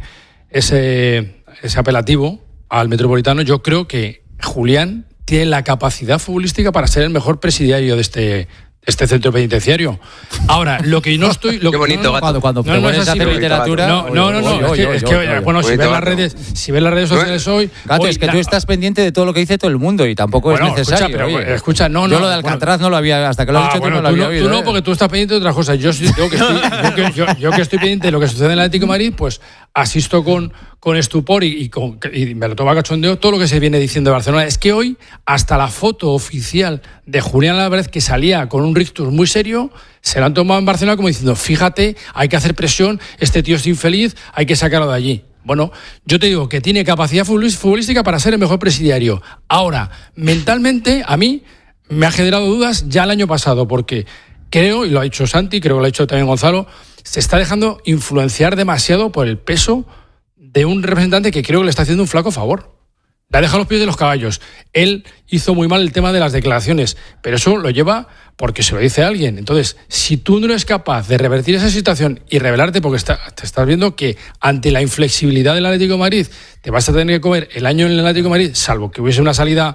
ese, ese apelativo al Metropolitano, yo creo que Julián tiene la capacidad futbolística para ser el mejor presidiario de este... este centro penitenciario. Ahora, lo que no estoy... Lo Qué bonito, no, no, gato. Cuando, cuando no, no es así, hacer literatura... No, no, no, no, es que, es que bueno, si ves las redes, si ves las redes sociales hoy... Gato, hoy, es que la, tú estás pendiente de todo lo que dice todo el mundo y tampoco bueno, es necesario. Escucha, pero, oye. escucha, no, no... Yo lo de Alcatraz bueno, no lo había... Hasta que lo has ah, dicho bueno, tú no lo había no, oído. Tú no, ¿eh? porque tú estás pendiente de otras cosas. Yo, yo, que, estoy, yo, que, yo, yo que estoy pendiente de lo que sucede en el Atlético de Madrid, pues asisto con... con estupor y, y, con, y me lo toma cachondeo todo lo que se viene diciendo de Barcelona. Es que hoy hasta la foto oficial de Julián Álvarez, que salía con un rictus muy serio, se la han tomado en Barcelona como diciendo, fíjate, hay que hacer presión, este tío es infeliz, hay que sacarlo de allí. Bueno, yo te digo que tiene capacidad futbolística para ser el mejor presidiario. Ahora, mentalmente, a mí me ha generado dudas ya el año pasado, porque creo, y lo ha dicho Santi, creo que lo ha dicho también Gonzalo, se está dejando influenciar demasiado por el peso de un representante que creo que le está haciendo un flaco favor. Le ha dejado los pies de los caballos. Él hizo muy mal el tema de las declaraciones, pero eso lo lleva porque se lo dice a alguien. Entonces, si tú no eres capaz de revertir esa situación y rebelarte, porque está, te estás viendo que ante la inflexibilidad del Atlético de Madrid te vas a tener que comer el año en el Atlético de Madrid, salvo que hubiese una salida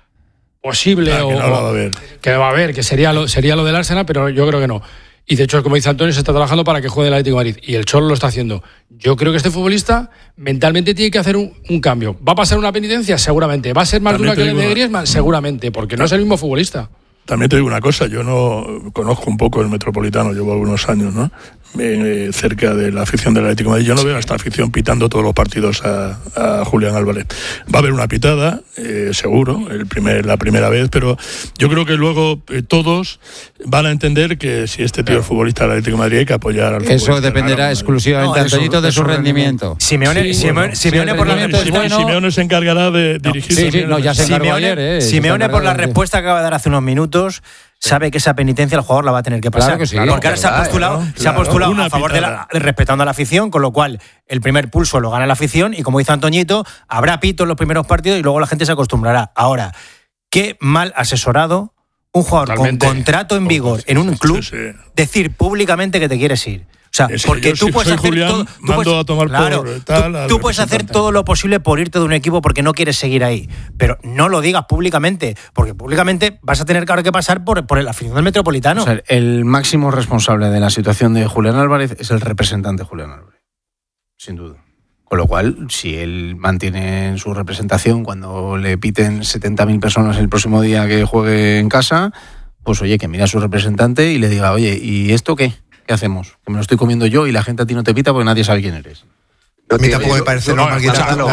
posible claro, o que no, la va a haber. que va a haber, que sería lo, sería lo del Arsenal, pero yo creo que no. Y de hecho, como dice Antonio, se está trabajando para que juegue el Atlético de Madrid. Y el Cholo lo está haciendo. Yo creo que este futbolista mentalmente tiene que hacer un, un cambio. ¿Va a pasar una penitencia? Seguramente. ¿Va a ser más También dura que el de Griezmann? Seguramente, porque no es el mismo futbolista. También te digo una cosa, yo no conozco un poco el Metropolitano, llevo algunos años, ¿no? Eh, cerca de la afición del Atlético de Madrid. Yo no veo a esta afición pitando todos los partidos a, a Julián Álvarez. Va a haber una pitada, eh, seguro, el primer, la primera vez, pero yo creo que luego eh, todos van a entender que si este tío es futbolista del Atlético de Madrid hay que apoyar al futbolista. Eso dependerá claro, exclusivamente, no, Antonito, de su rendimiento. Simeone, sí, Simeone, bueno, Simeone por la respuesta. Simeone, Simeone se encargará de no, dirigir. Sí, sí, no, ya se encargó Simeone, ayer. Eh, Simeone por la respuesta que acaba de dar hace unos minutos. Sabe que esa penitencia el jugador la va a tener que pasar. Claro que sí, porque ahora se ha postulado, claro, se ha postulado claro, a favor de la, respetando a la afición, con lo cual el primer pulso lo gana la afición y como dice Antoñito, habrá pito en los primeros partidos y luego la gente se acostumbrará. Ahora, qué mal asesorado un jugador Totalmente. con contrato en vigor en un club sí, sí. decir públicamente que te quieres ir. O sea, es porque tú si puedes hacer Julián, todo, tú mando puedes, a tomar claro, por tal, tú, tú puedes hacer todo lo posible por irte de un equipo porque no quieres seguir ahí, pero no lo digas públicamente, porque públicamente vas a tener claro que pasar por, por la afición del Metropolitano. O sea, el máximo responsable de la situación de Julián Álvarez es el representante Julián Álvarez, sin duda. Con lo cual, si él mantiene su representación cuando le piten setenta mil personas el próximo día que juegue en casa, pues oye, que mire a su representante y le diga, oye, ¿y esto qué? ¿Qué hacemos? Que me lo estoy comiendo yo y la gente a ti no te pita porque nadie sabe quién eres. A mí tampoco me parece normal quitar al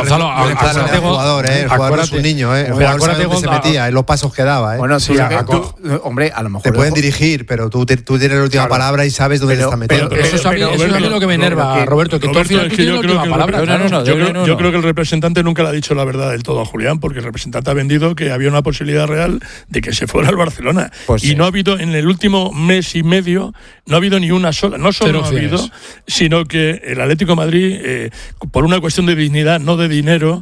jugador, ¿eh? El jugador es un niño, ¿eh? El jugador sabe dónde se metía, en los pasos que daba, ¿eh? Bueno, sí, tú, hombre, a lo mejor... Te pueden dirigir, pero tú, te, tú tienes la última claro. palabra y sabes dónde pero, te estás metiendo. Pero, pero, eso es a mí, eso es a mí lo que me enerva, que, Roberto, que Roberto, tú tienes la última palabra. No, no, no, yo, creo, no, no. yo creo que el representante nunca le ha dicho la verdad del todo a Julián, porque el representante ha vendido que había una posibilidad real de que se fuera al Barcelona. Pues y sí. no ha habido, en el último mes y medio, no ha habido ni una sola, no solo no ha habido, sino que el Atlético de Madrid, eh, por una cuestión de dignidad, no de dinero,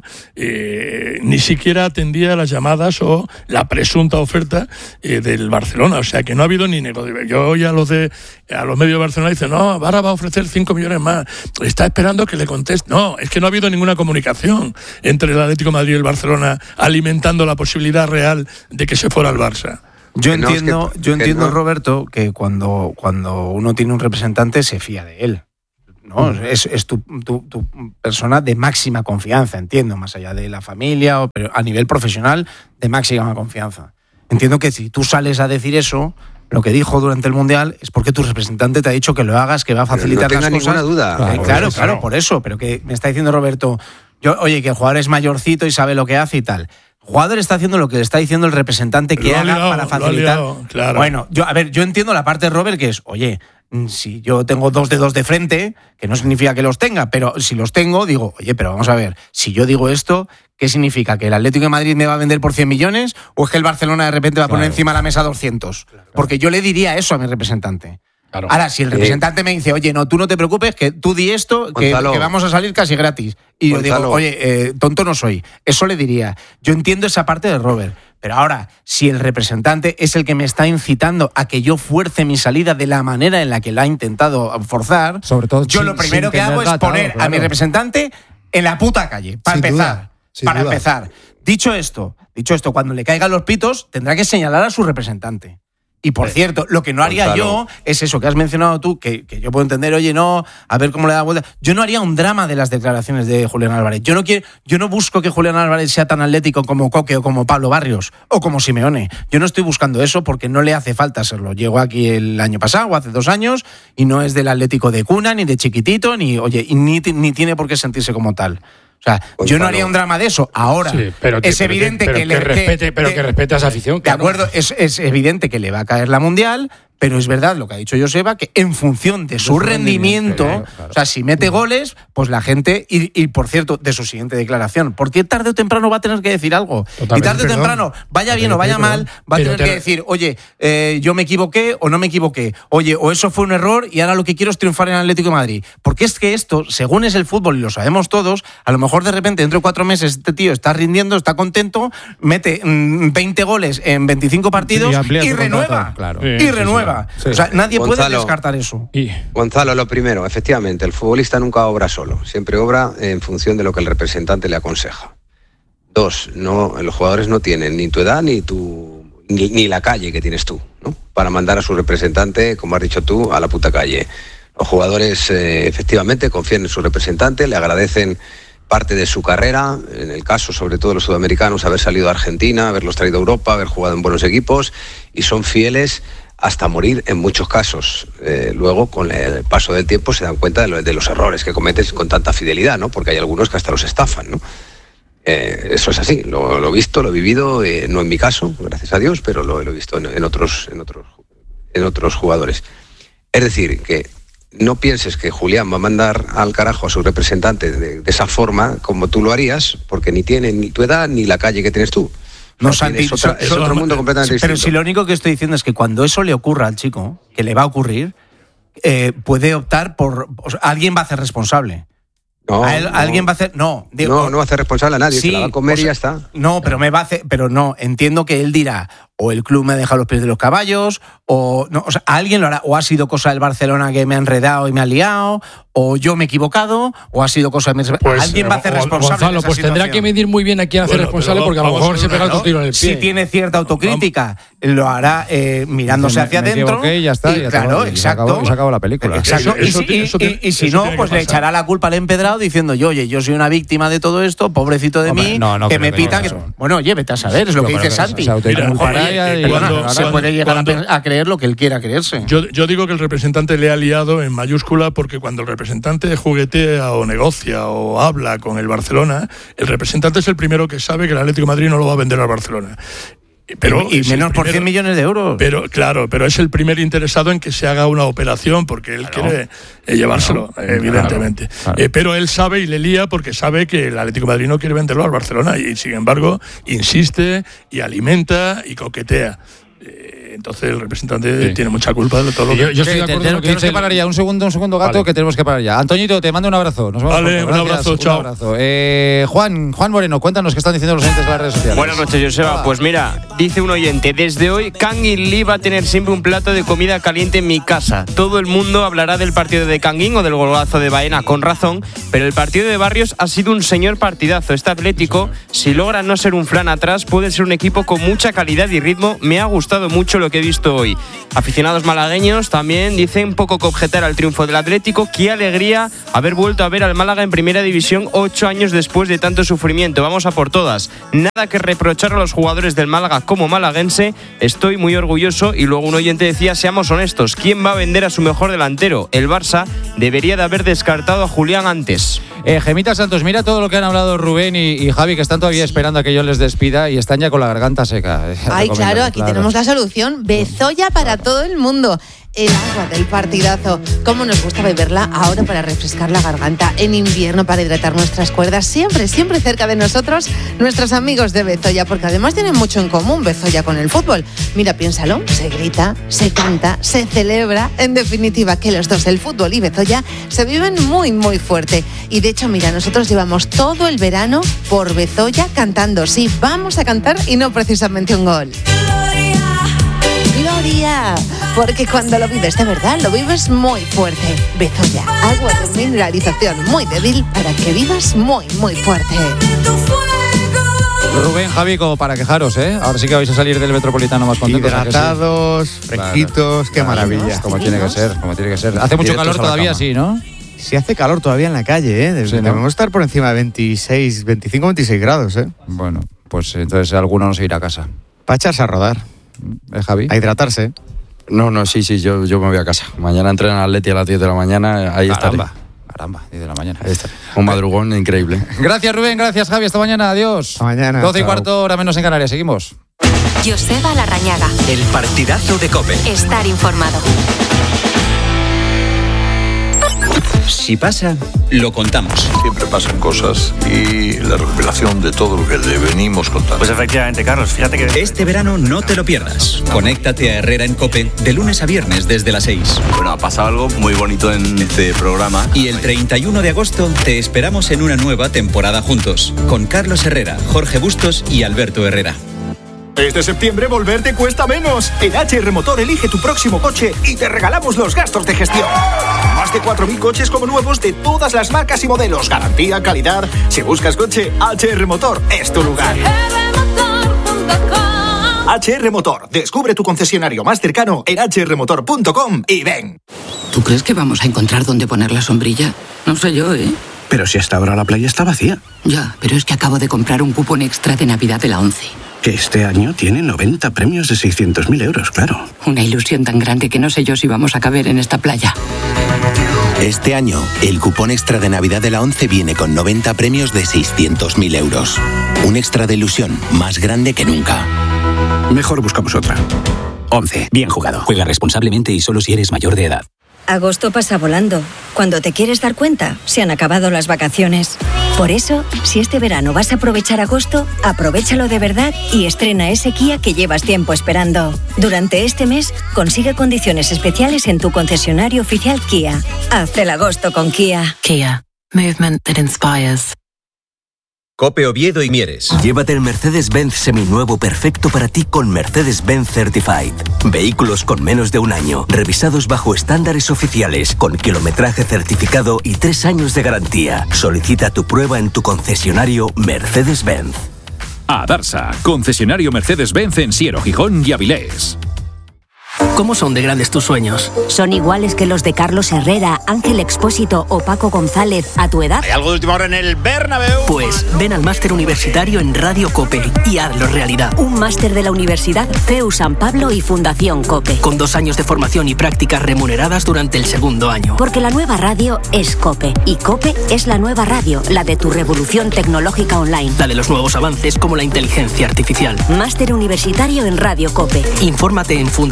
eh, ni siquiera atendía las llamadas o la presunta oferta eh, del Barcelona. O sea, que no ha habido ni negocio. Yo oí a los, de, a los medios de Barcelona y dicen, no, Vara va a ofrecer cinco millones más. Está esperando que le conteste. No, es que no ha habido ninguna comunicación entre el Atlético de Madrid y el Barcelona alimentando la posibilidad real de que se fuera al Barça. Yo entiendo, no, es que, yo entiendo, no. Roberto, que cuando, cuando uno tiene un representante se fía de él. ¿No? Mm. Es, es tu, tu, tu persona de máxima confianza, entiendo, más allá de la familia, o, pero a nivel profesional de máxima confianza. Entiendo que si tú sales a decir eso, lo que dijo durante el Mundial es porque tu representante te ha dicho que lo hagas, que va a facilitar no las cosas. Ninguna duda. Claro, por claro, eso, claro, no. por eso. Pero que me está diciendo Roberto, yo, oye, que el jugador es mayorcito y sabe lo que hace y tal. El jugador está haciendo lo que le está diciendo el representante que lo haga liado, para facilitar. Lo liado, claro. Bueno, yo, a ver, yo entiendo la parte de Robert que es, oye, si yo tengo dos dedos de frente, que no significa que los tenga, pero si los tengo, digo, oye, pero vamos a ver, si yo digo esto, ¿qué significa? ¿Que el Atlético de Madrid me va a vender por cien millones o es que el Barcelona de repente va a poner Claro. encima de la mesa doscientos? Claro, claro. Porque yo le diría eso a mi representante. Claro. Ahora, si el representante eh, me dice, oye, no, tú no te preocupes, que tú di esto, que, que vamos a salir casi gratis. Y yo Gonzalo. digo, oye, eh, tonto no soy. Eso le diría. Yo entiendo esa parte de Robert. Pero ahora, si el representante es el que me está incitando a que yo fuerce mi salida de la manera en la que la ha intentado forzar, sobre todo yo sin, lo primero que hago gatado, es poner claro. a mi representante en la puta calle, para Sin empezar. duda, sin para duda. empezar. Dicho esto, dicho esto, cuando le caigan los pitos, tendrá que señalar a su representante. Y por cierto, lo que no haría Gonzalo. yo es eso que has mencionado tú, que, que yo puedo entender, oye, no, a ver cómo le da vuelta. Yo no haría un drama de las declaraciones de Julián Álvarez. Yo no quiero, yo no busco que Julián Álvarez sea tan atlético como Coque o como Pablo Barrios o como Simeone. Yo no estoy buscando eso porque no le hace falta serlo. Llegó aquí el año pasado o hace dos años y no es del Atlético de cuna, ni de chiquitito, ni, oye, y ni, ni tiene por qué sentirse como tal. O sea, Gonzalo. yo no haría un drama de eso. Ahora, Sí, pero que- es pero evidente que, que, pero le que respete, pero que respete a esa afición. De claro. acuerdo, es, es evidente que le va a caer la Mundial, pero es verdad lo que ha dicho Joseba, que en función de su, su rendimiento, rendimiento, claro, claro. o sea, si mete goles, pues la gente, y, y por cierto, de su siguiente declaración, porque tarde o temprano va a tener que decir algo. Totalmente, y tarde o perdón. temprano, vaya bien o vaya mal, va a Pero tener te- que decir, oye, eh, yo me equivoqué o no me equivoqué, oye, o eso fue un error y ahora lo que quiero es triunfar en el Atlético de Madrid. Porque es que esto, según es el fútbol y lo sabemos todos, a lo mejor de repente dentro de cuatro meses este tío está rindiendo, está contento, mete mm, veinte goles en veinticinco partidos Y y, amplía su renueva. contrato, claro. Y Sí, sí, renueva. sí. O sea, nadie puede Gonzalo. descartar eso. Y, Gonzalo, lo primero, efectivamente, el futbolista nunca obra solo, siempre obra en función de lo que el representante le aconseja. Dos, no, los jugadores no tienen ni tu edad ni tu ni, ni la calle que tienes tú, ¿no? Para mandar a su representante, como has dicho tú, a la puta calle. Los jugadores eh, efectivamente confían en su representante, le agradecen parte de su carrera, en el caso sobre todo de los sudamericanos, haber salido a Argentina, haberlos traído a Europa, haber jugado en buenos equipos, y son fieles hasta morir en muchos casos. Eh, luego, con el paso del tiempo, se dan cuenta de, lo, de los errores que cometes con tanta fidelidad, ¿no? Porque hay algunos que hasta los estafan, ¿no? Eh, eso es así, lo, lo he visto, lo he vivido, eh, no en mi caso, gracias a Dios, pero lo, lo he visto en, en, otros, en, otros, en otros jugadores. Es decir, que no pienses que Julián va a mandar al carajo a su representante de, de esa forma como tú lo harías, porque ni tiene ni tu edad ni la calle que tienes tú. No, O sea, Santi, es otra- so- es so- otro mundo completamente Pero distinto. si lo único que estoy diciendo es que cuando eso le ocurra al chico, que le va a ocurrir, eh, puede optar por... o sea, alguien va a ser responsable. No, A él- no. Alguien va a hacer... No, digo, No, no va a hacer responsable a nadie, Sí, se la va a comer o sea, y ya está. No, pero me va a hacer, pero no, entiendo que él dirá, o el club me ha dejado los pies de los caballos, o no, o sea, alguien lo hará, o ha sido cosa del Barcelona que me ha enredado y me ha liado, o yo me he equivocado, o ha sido cosa de mi... pues, alguien va a hacer Gon- responsable. Gonzalo, de esa pues tendrá situación. que medir muy bien a quién hacer Bueno, responsable, pero porque a lo vamos mejor a se ver pega una- otro tiro en el pie. Si tiene cierta autocrítica, lo hará eh, mirándose Me- hacia me adentro. equivoqué y ya está, ya claro, acabó, y se exacto. acabó- y se acabó la película. Exacto. Eso- Y si- eso- eso y- tiene- y si eso no, tiene que pues le pasar. echará la culpa al empedrado diciendo yo, oye, yo soy una víctima de todo esto, pobrecito de Hombre, mí, no, no que creo me que pita. no, que... eso. Bueno, oye, vete a saber, es lo Yo que creo dice que Santi. se autoinculpará Mira, y- oye, y- cuando- ahora- Se puede llegar a, cuando- pe- a creer lo que él quiera creerse. Yo, yo digo que el representante le ha liado en mayúscula porque cuando el representante juguetea o negocia o habla con el Barcelona, el representante es el primero que sabe que el Atlético de Madrid no lo va a vender al Barcelona. Pero y y es el menos por primero- cien millones de euros. Pero claro, pero es el primer interesado en que se haga una operación porque él quiere eh, llevárselo, Claro, evidentemente. claro, claro. Eh, pero él sabe y le lía porque sabe que el Atlético de Madrid no quiere venderlo al Barcelona y sin embargo insiste y alimenta y coquetea. Eh, entonces el representante sí. tiene mucha culpa de todo lo que... Yo, yo estoy de acuerdo. Tenemos que, que parar ya, un segundo, un segundo, Gato, vale. que tenemos que parar ya. Antoñito, te mando un abrazo. Nos vemos vale, un abrazo, chao. Un abrazo. Eh, Juan, Juan Moreno, cuéntanos qué están diciendo los oyentes de las redes sociales. Buenas noches, Joseba. Ah. Pues mira, dice un oyente, desde hoy Kangin Lee va a tener siempre un plato de comida caliente en mi casa. Todo el mundo hablará del partido de Kangin o del golazo de Baena, con razón, pero el partido de Barrios ha sido un señor partidazo. Este Atlético, si logra no ser un flan atrás, puede ser un equipo con mucha calidad y ritmo. Me ha gustado mucho lo que he visto hoy. Aficionados malagueños también dicen poco que objetar al triunfo del Atlético. Qué alegría haber vuelto a ver al Málaga en primera división ocho años después de tanto sufrimiento. Vamos a por todas. Nada que reprochar a los jugadores del Málaga como malaguense. Estoy muy orgulloso. Y luego un oyente decía, seamos honestos, ¿quién va a vender a su mejor delantero? El Barça debería de haber descartado a Julián antes. Eh, Gemita Santos, mira todo lo que han hablado Rubén y, y Javi, que están todavía esperando a que yo les despida y están ya con la garganta seca. Ay, claro, aquí claro. tenemos la solución. Bezoya para todo el mundo. El agua del partidazo. Cómo nos gusta beberla ahora para refrescar la garganta, en invierno para hidratar nuestras cuerdas, siempre, siempre cerca de nosotros, nuestros amigos de Bezoya, porque además tienen mucho en común Bezoya con el fútbol. Mira, piénsalo, se grita, se canta, se celebra, en definitiva que los dos, el fútbol y Bezoya, se viven muy, muy fuerte. Y de hecho, mira, nosotros llevamos todo el verano por Bezoya cantando. Sí, vamos a cantar y no precisamente un gol. Gloria, porque cuando lo vives de verdad, lo vives muy fuerte. Bezoya, agua de mineralización muy débil para que vivas muy, muy fuerte. Rubén, Javi, como para quejaros, ¿eh? Ahora sí que vais a salir del Metropolitano más contentos. Hidratados, sí? fresquitos, claro, qué maravilla. Claro, como tiene que ser, como tiene que ser. Hace mucho calor todavía, sí, ¿no? Sí, hace calor todavía en la calle, ¿eh? Sí, debemos ¿no? estar por encima de veintiséis, veinticinco, veintiséis grados, ¿eh? Bueno, pues entonces alguno no se irá a casa. Para echarse a rodar. ¿Eh, Javi? A hidratarse. No, no, sí, sí, yo, yo me voy a casa. Mañana entrenan al Atleti a las diez de la mañana, ahí Caramba. estaré. Caramba, diez de la mañana. Ahí está. Un madrugón increíble. Gracias, Rubén, gracias, Javi, hasta mañana, adiós. Hasta mañana. doce y cuarto, hora menos en Canarias, seguimos. Joseba Larrañaga. El partidazo de COPE. Estar informado. Si pasa, lo contamos. Siempre pasan cosas y la recopilación de todo lo que le venimos contando. Pues efectivamente, Carlos, fíjate que... Este verano no te lo pierdas. Conéctate a Herrera en COPE de lunes a viernes desde las seis. Bueno, ha pasado algo muy bonito en este programa. Y el treinta y uno de agosto te esperamos en una nueva temporada juntos. Con Carlos Herrera, Jorge Bustos y Alberto Herrera. Este septiembre volver te cuesta menos. En H R Motor elige tu próximo coche y te regalamos los gastos de gestión. Más de cuatro mil coches como nuevos de todas las marcas y modelos. Garantía, calidad. Si buscas coche, H R Motor es tu lugar. H R Motor. Descubre tu concesionario más cercano en h r motor punto com y ven. ¿Tú crees que vamos a encontrar dónde poner la sombrilla? No sé yo, ¿eh? Pero si hasta ahora la playa está vacía. Ya, pero es que acabo de comprar un cupón extra de Navidad de la ONCE. Que este año tiene noventa premios de seiscientos mil euros, claro. Una ilusión tan grande que no sé yo si vamos a caber en esta playa. Este año, el cupón extra de Navidad de la ONCE viene con noventa premios de seiscientos mil euros. Un extra de ilusión más grande que nunca. Mejor buscamos otra. ONCE, bien jugado. Juega responsablemente y solo si eres mayor de edad. Agosto pasa volando. Cuando te quieres dar cuenta, se han acabado las vacaciones. Por eso, si este verano vas a aprovechar agosto, aprovéchalo de verdad y estrena ese Kia que llevas tiempo esperando. Durante este mes, consigue condiciones especiales en tu concesionario oficial Kia. Haz el agosto con Kia. Kia. Movement that inspires. COPE Oviedo y Mieres. Llévate el Mercedes-Benz seminuevo perfecto para ti con Mercedes-Benz Certified. Vehículos con menos de un año, revisados bajo estándares oficiales, con kilometraje certificado y tres años de garantía. Solicita tu prueba en tu concesionario Mercedes-Benz. Adarsa, concesionario Mercedes-Benz en Siero, Gijón y Avilés. ¿Cómo son de grandes tus sueños? ¿Son iguales que los de Carlos Herrera, Ángel Expósito o Paco González a tu edad? ¿Hay algo de última hora en el Bernabéu? Pues ven al máster universitario en Radio COPE y hazlo realidad. Un máster de la Universidad C E U San Pablo y Fundación COPE. Con dos años de formación y prácticas remuneradas durante el segundo año. Porque la nueva radio es COPE y COPE es la nueva radio, la de tu revolución tecnológica online. La de los nuevos avances como la inteligencia artificial. Máster universitario en Radio COPE. Infórmate en fundación cope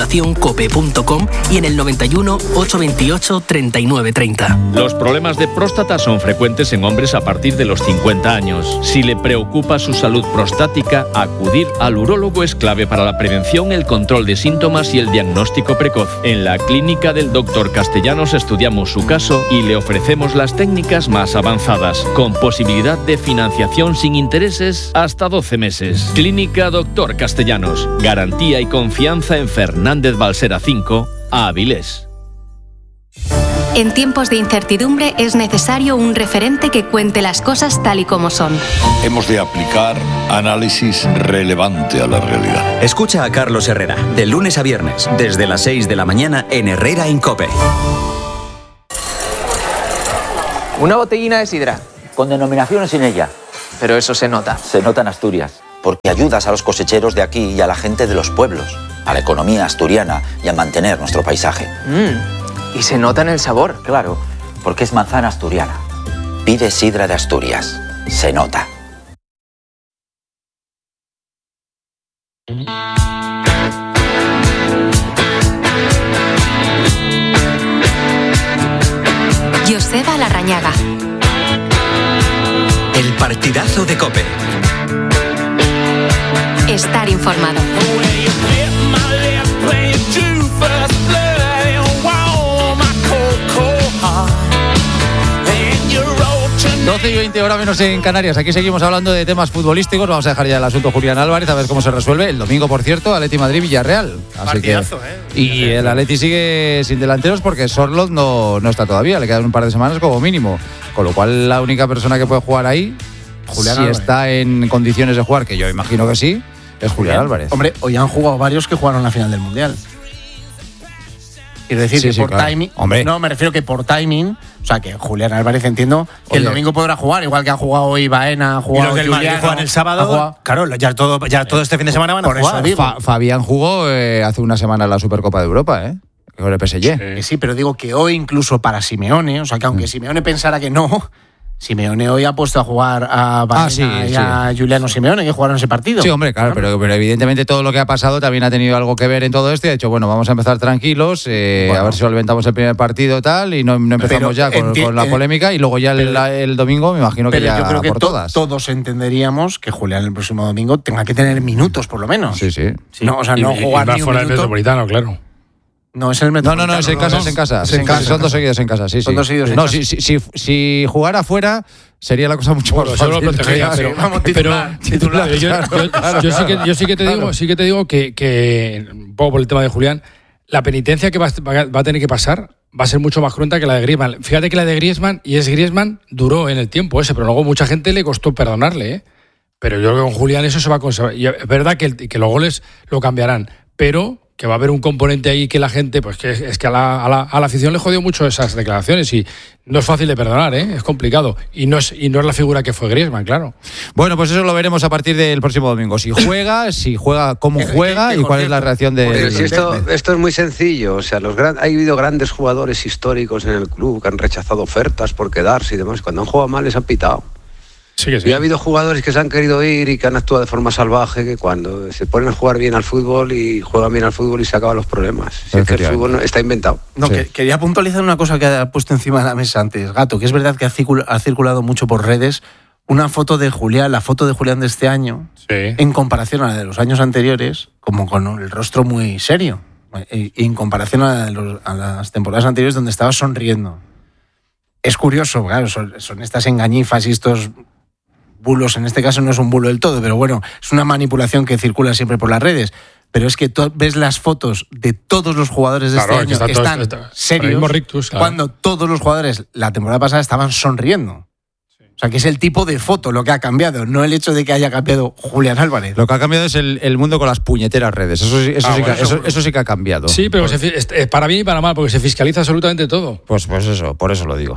cope punto com y en el noventa y uno, ochocientos veintiocho, treinta y nueve treinta. Los problemas de próstata son frecuentes en hombres a partir de los cincuenta años. Si le preocupa su salud prostática, acudir al urólogo es clave para la prevención, el control de síntomas y el diagnóstico precoz. En la clínica del doctor Castellanos estudiamos su caso y le ofrecemos las técnicas más avanzadas, con posibilidad de financiación sin intereses hasta doce meses. Clínica doctor Castellanos. Garantía y confianza en Fernández Balsera cinco, Avilés. En tiempos de incertidumbre es necesario un referente que cuente las cosas tal y como son. Hemos de aplicar análisis relevante a la realidad. Escucha a Carlos Herrera, de lunes a viernes, desde las seis de la mañana en Herrera en COPE. Una botellina de sidra, con denominación sin ella. Pero eso se nota. Se nota en Asturias, porque ayudas a los cosecheros de aquí y a la gente de los pueblos, a la economía asturiana y a mantener nuestro paisaje. Mm. Y se nota en el sabor. Claro, porque es manzana asturiana. Pide sidra de Asturias. Se nota. Joseba Larrañaga. El partidazo de COPE. Estar informado. doce y veinte, hora menos en Canarias. Aquí seguimos hablando de temas futbolísticos. Vamos a dejar ya el asunto Julián Álvarez, a ver cómo se resuelve. El domingo, por cierto, Atleti Madrid-Villarreal. Así Partidazo, que, ¿eh? Y el Atleti sigue sin delanteros porque Sorloth no, no está todavía. Le quedan un par de semanas como mínimo. Con lo cual, la única persona que puede jugar ahí, Julián si Álvarez. Está en condiciones de jugar, que yo imagino que sí, es Julián Bien. Álvarez. Hombre, hoy han jugado varios que jugaron la final del Mundial. Quiero decir sí, que sí, por claro. timing. Hombre. No, me refiero que por timing. O sea, que Julián Álvarez entiendo que Oye. el domingo podrá jugar, igual que ha jugado hoy Baena, ha jugado. Y los del Madrid juegan el sábado. Claro, ya todo, ya todo este fin de semana van a por jugar. Eso Fa- Fabián jugó eh, hace una semana la Supercopa de Europa, ¿eh? Con el P S G. Sí. sí, pero digo que hoy incluso para Simeone, o sea, que aunque mm. Simeone pensara que no. Simeone hoy ha puesto a jugar a Baena ah, sí, y sí. a Giuliano Simeone, que jugaron ese partido. Sí, hombre, claro, pero, pero evidentemente todo lo que ha pasado también ha tenido algo que ver en todo esto y ha dicho, bueno, vamos a empezar tranquilos, eh, bueno. a ver si solventamos el primer partido tal y no, no empezamos pero ya con, enti- con la polémica y luego ya el, el, el domingo me imagino que ya yo creo que por to- todas. Todos entenderíamos que Julián el próximo domingo tenga que tener minutos por lo menos. Sí, sí. sí. No, o sea, no y, jugar y ni un fuera minuto. del Metropolitano, claro. No, es el No, no, no, es en casa, no, es en casa. Es en casa. Son dos seguidos en casa, sí, sí. Son dos seguidos en no, casa. Si, si, si, si jugara fuera sería la cosa mucho bueno, más fácil. Yo lo protegería, pero, vamos, titular, pero titular, yo, yo, claro, claro, yo sí que yo sí que te claro. digo, sí que te digo que, que un poco por el tema de Julián, la penitencia que va, va a tener que pasar va a ser mucho más cruenta que la de Griezmann. Fíjate que la de Griezmann, y es Griezmann, duró en el tiempo ese, pero luego mucha gente le costó perdonarle, ¿eh? Pero yo creo que con Julián eso se va a conservar. Y es verdad que, el, que los goles lo cambiarán, pero que va a haber un componente ahí que la gente, pues que es que a la, a la, a la afición le jodió mucho esas declaraciones y no es fácil de perdonar, ¿eh? Es complicado. Y no es, y no es la figura que fue Griezmann, claro. Bueno, pues eso lo veremos a partir del próximo domingo. Si juega, si juega, cómo juega y cuál es la reacción de... Pero si esto, esto es muy sencillo. O sea, los gran, ha habido grandes jugadores históricos en el club que han rechazado ofertas por quedarse y demás. Cuando han jugado mal les han pitado. Sí que sí. Y ha habido jugadores que se han querido ir y que han actuado de forma salvaje, que cuando se ponen a jugar bien al fútbol y juegan bien al fútbol y se acaban los problemas. Si es que el fútbol está inventado. No, sí. que, quería puntualizar una cosa que ha puesto encima de la mesa antes, Gato, que es verdad que ha, circul- ha circulado mucho por redes una foto de Julián, la foto de Julián de este año, sí. en comparación a la de los años anteriores, como con el rostro muy serio, y en comparación a, los, a las temporadas anteriores donde estaba sonriendo. Es curioso, claro, son, son estas engañifas y estos... bulos, en este caso no es un bulo del todo, pero bueno, es una manipulación que circula siempre por las redes. Pero es que tú ves las fotos de todos los jugadores de claro, este año que, está están todo, está, serios, rictus, claro. cuando todos los jugadores la temporada pasada estaban sonriendo. Sí. O sea, que es el tipo de foto lo que ha cambiado, no el hecho de que haya cambiado Julián Álvarez. Lo que ha cambiado es el, el mundo con las puñeteras redes. Eso, eso, ah, sí, bueno, que, eso, eso sí que ha cambiado. Sí, pero pues, se, para bien y para mal, porque se fiscaliza absolutamente todo. Pues, pues eso, por eso lo digo.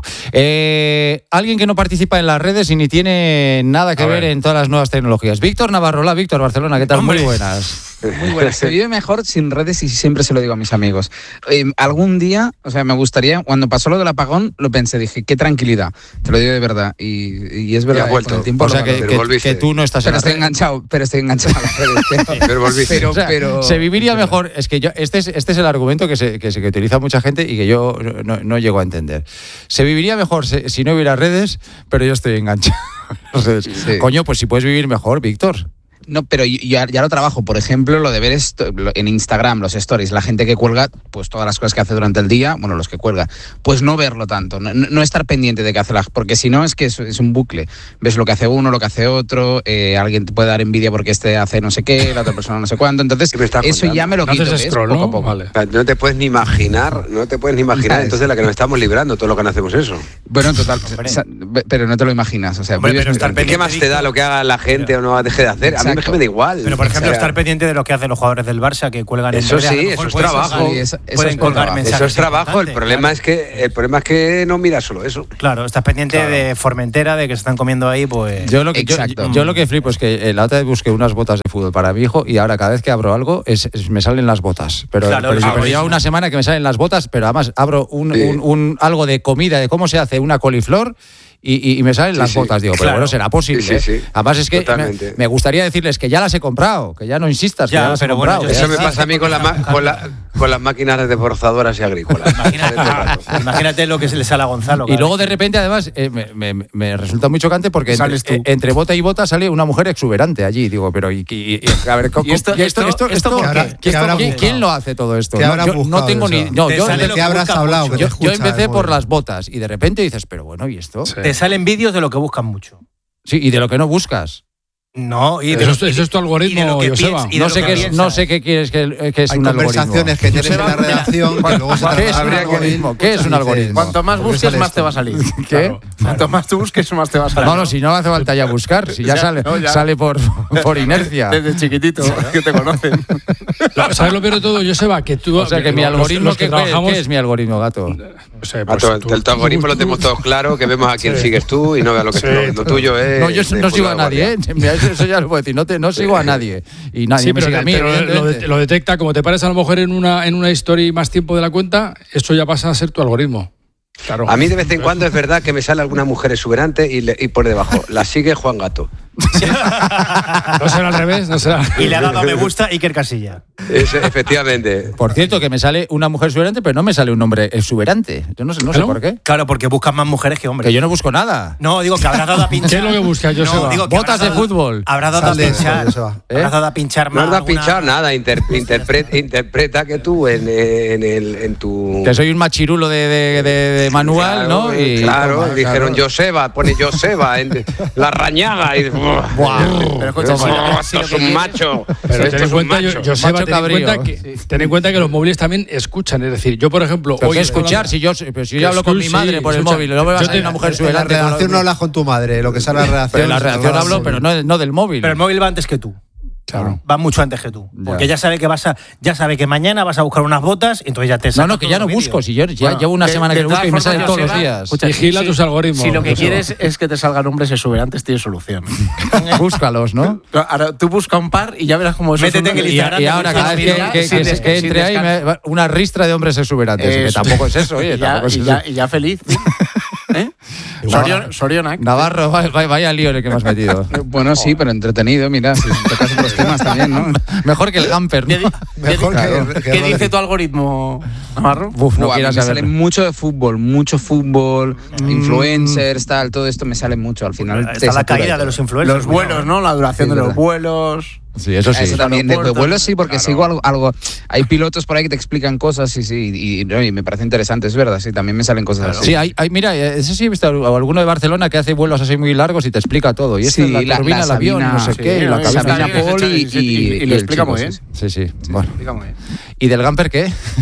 Eh, alguien que no participa en las redes y ni tiene nada que ver. ver en todas las nuevas tecnologías. Víctor Navarro, hola Víctor, Barcelona, ¿qué tal? Hombre. Muy buenas. Muy buena. Se vive mejor sin redes y siempre se lo digo a mis amigos. Eh, algún día, o sea, me gustaría, cuando pasó lo del apagón, lo pensé, dije, qué tranquilidad. Te lo digo de verdad. Y, y es verdad. Y vuelto. Con el tiempo o sea, que, que, que tú no estás pero en estoy red. enganchado, pero estoy enganchado a las redes. Pero, pero volviste. Pero, o sea, pero, se viviría mejor. Es que yo, este es, este es el argumento que se, que se que utiliza mucha gente y que yo no, no llego a entender. Se viviría mejor si, si no hubiera redes, pero yo estoy enganchado. Sí. Coño, pues si puedes vivir mejor, Víctor. No, pero yo ya, ya lo trabajo. Por ejemplo, lo de ver esto, en Instagram, los stories, la gente que cuelga, pues todas las cosas que hace durante el día, bueno, los que cuelga, pues no verlo tanto, no, no estar pendiente de qué hace la... Porque si no es que es, es un bucle. Ves lo que hace uno, lo que hace otro, eh, alguien te puede dar envidia porque este hace no sé qué, la otra persona no sé cuánto. Entonces, eso contando? ya me lo quito, ¿ves? Scroll, ¿no? Poco a poco. Vale. No te puedes ni imaginar, no te puedes ni imaginar entonces la que nos estamos librando, todo lo que no hacemos eso. Bueno, total, pero no te lo imaginas. O sea, Hombre, pero estar ¿qué más te da lo que haga la gente pero, o no deje de hacer? Exacto. A mí me da igual. Pero, por ejemplo, o sea, estar pendiente de lo que hacen los jugadores del Barça, que cuelgan en eso sí, eso es trabajo. Eso, eso pueden es colgar trabajo. mensajes. Eso es trabajo. El problema es que el problema es que no miras solo eso. Claro, estás pendiente claro. de Formentera, de que se están comiendo ahí, pues. Yo lo que yo, yo lo que flipo es que la otra vez busqué unas botas de fútbol para mi hijo y ahora cada vez que abro algo es, es me salen las botas. Pero, claro, pero, pero lleva una semana que me salen las botas, pero además abro un, sí. un, un algo de comida, de cómo se hace una coliflor. Y, y me salen sí, las botas, digo, claro. pero bueno, será posible. Sí, sí, sí. Además es que me, me gustaría decirles que ya las he comprado, que ya no insistas, ya, que ya las pero he comprado. Bueno, eso me pasa a mí con, la, con, la, con las máquinas desbordadoras y agrícolas. Imagínate, imagínate lo que se le sale a Gonzalo. Y luego de repente, además, eh, me, me, me resulta muy chocante porque entre, eh, entre bota y bota sale una mujer exuberante allí. Digo, pero y, y, y a ver, ¿y esto, ¿y esto, esto, esto, esto ¿qué habrá, ¿quién, ¿quién lo hace todo esto? No, yo no tengo ni. No, yo empecé por las botas y de repente dices, pero bueno, ¿y esto? Te salen vídeos de lo que buscan mucho. Sí, y de lo que no buscas. No, y de eso, eso es tu algoritmo, Joseba. No sé, qué, no sé qué quieres que, que es Hay un algoritmo. Hay conversaciones que tienes en la redacción que luego se ¿Qué es un algoritmo? ¿Qué es un algoritmo? Cuanto más busques, más te va a salir. ¿Qué? Claro, claro. Cuanto más tú busques, más te va a salir. No, no, si no hace falta ya buscar, si ya, ya sale, no, ya. sale por, por inercia. Desde chiquitito, que te conocen. ¿Sabes lo peor de todo, Joseba? Que tú, o sea, que mi algoritmo, los que trabajamos... ¿qué es mi algoritmo, gato? O sea, pues tú, el, tu algoritmo lo tenemos todos claro, que vemos a quién sigues tú y no veas lo que sí, es lo tuyo es. No, yo no sigo a nadie, eso ya lo puedo decir. No, te, no sigo a nadie y nadie sí, me pero, sigue a mí. Pero lo, de, lo detecta, como te pares a lo mejor en una en una story más tiempo de la cuenta, eso ya pasa a ser tu algoritmo. Claro. A mí de vez en cuando es verdad que me sale alguna mujer exuberante y, le, y por debajo la sigue Juan Gato. No será al revés, no será. Y le ha dado a me gusta Iker Casilla. Es, efectivamente. Por cierto, que me sale una mujer exuberante, pero no me sale un hombre exuberante. Yo no sé, no sé por qué. Claro, porque buscas más mujeres que hombres. Que yo no busco nada. No, digo que habrás dado a pinchar. ¿Qué es lo que buscas, Joseba? No, digo botas de fútbol. Habrás dado a pinchar. ¿Eh? Habrás dado a pinchar más. No has dado a pinchar nada. Inter, interpreta, interpreta que tú en, en, el, en tu. Que soy un machirulo de, de, de, de manual, claro, ¿no? Y, claro, toma, dijeron claro. Joseba, pone Joseba en la rañaga y. Wow. Pero escucha, no, esto es un macho. Pero ten en cuenta, Joseba, ten en cuenta que sí. ten en cuenta que los móviles también escuchan. Es decir, yo por ejemplo, hoy escuchar si yo, pero si yo hablo con mi madre por el móvil, no me va a salir una mujer exuberante. En la redacción no hablas con tu madre, lo que sale en la redacción. En la redacción hablo, pero no, no del móvil. Pero el móvil va antes que tú. Claro. Va mucho antes que tú. Porque ya. ya sabe que vas a, ya sabe que mañana vas a buscar unas botas y entonces ya te No, no, que ya no busco. Si yo ya bueno, llevo una de, semana que lo busco y me salen todos los días. Escucha, Vigila si, tus algoritmos. Si lo que quieres es que te salgan hombres exuberantes, tienes solución. Búscalos, ¿no? Ahora tú busca un par y ya verás cómo eso. Métete en el Instagram. Y, y ahora cada vez que, que, que, que, que entre ahí me, una ristra de hombres exuberantes. Que tampoco es eso, oye. Y ya feliz. ¿Eh? Sorionak. Navarro, vaya, vaya lío en el que me has metido. Bueno, sí, pero entretenido, mira, si tocas otros temas también, ¿no? Mejor que el Gamper, ¿no? ¿Qué, Mejor claro. que, que ¿Qué dice tu algoritmo, Navarro? Uf, no quieras saber. Me sale mucho de fútbol, mucho fútbol, mm. influencers, tal, todo esto me sale mucho. Al final está la caída de los influencers. Los vuelos, ¿no? La duración sí, de los vuelos. Sí, eso sí. Eso también, de, de vuelos sí, porque claro. sigo algo, algo. Hay pilotos por ahí que te explican cosas y sí, y, y, y me parece interesante, es verdad, sí, también me salen cosas claro. así. Sí, hay, hay, mira, eso sí he visto alguno de Barcelona que hace vuelos así muy largos y te explica todo. Y esta sí, es la turbina, el avión, no sé sí, qué, sí, y la cabina Pol y, y, y, y, y lo explica muy bien. Sí, sí, sí. Bueno. ¿Y del Gamper qué?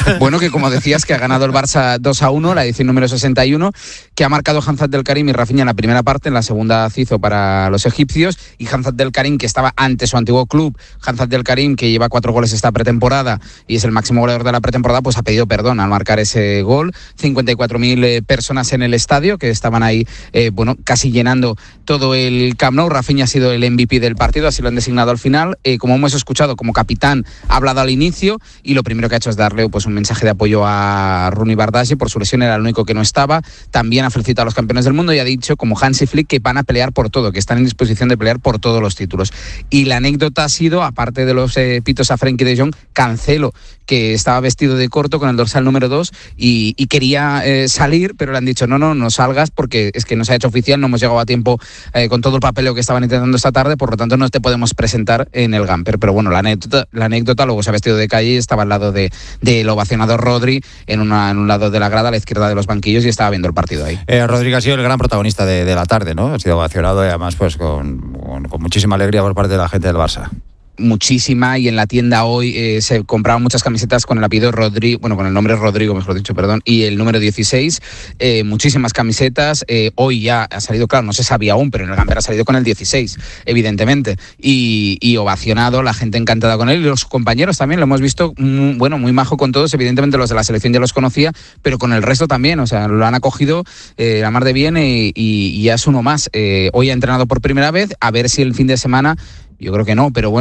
Bueno, que como decías, que ha ganado el Barça dos a uno, la edición número sesenta y uno, que ha marcado Hamza Abdelkarim y Rafinha en la primera parte, en la segunda Cizo para los egipcios, y Hamza Abdelkarim, que estaba ante su antiguo club, Hamza Abdelkarim, que lleva cuatro goles esta pretemporada y es el máximo goleador de la pretemporada, pues ha pedido perdón al marcar ese gol. cincuenta y cuatro mil eh, personas en el estadio, que estaban ahí, eh, bueno, casi llenando todo el Camp Nou. Rafinha ha sido el M V P del partido, así lo han designado al final. Eh, como hemos escuchado, como capitán ha hablado al inicio y lo primero que ha hecho es darle pues un mensaje de apoyo a Rooney Bardghji. Por su lesión era el único que no estaba. También ha felicitado a los campeones del mundo y ha dicho, como Hansi Flick, que van a pelear por todo, que están en disposición de pelear por todos los títulos. Y la anécdota ha sido, aparte de los eh, pitos a Frenkie de Jong, Cancelo, que estaba vestido de corto con el dorsal número dos y, y quería eh, salir, pero le han dicho no, no, no salgas porque es que no se ha hecho oficial, no hemos llegado a tiempo eh, con todo el papeleo que estaban intentando esta tarde, por lo tanto no te podemos presentar en el Gamper. Pero bueno, la anécdota, la anécdota luego se ha vestido de calle y estaba al lado de, del ovacionado Rodri, en, una, en un lado de la grada, a la izquierda de los banquillos, y estaba viendo el partido ahí. Eh, Rodri ha sido el gran protagonista de, de la tarde, ¿no? Ha sido ovacionado y además pues con, con, con muchísima alegría por parte de la gente del Barça. Muchísima, y en la tienda hoy eh, se compraban muchas camisetas con el apellido Rodrigo, bueno, con el nombre Rodrigo, mejor dicho, perdón, y el número dieciséis, eh, muchísimas camisetas. Eh, hoy ya ha salido, claro, no se sabía aún, pero en el Gamper ha salido con el dieciséis, evidentemente, y, y ovacionado, la gente encantada con él, y los compañeros también, lo hemos visto, muy, bueno, muy majo con todos, evidentemente los de la selección ya los conocía, pero con el resto también, o sea, lo han acogido eh, la mar de bien y, y, y ya es uno más. Eh, hoy ha entrenado por primera vez, a ver si el fin de semana, yo creo que no, pero bueno,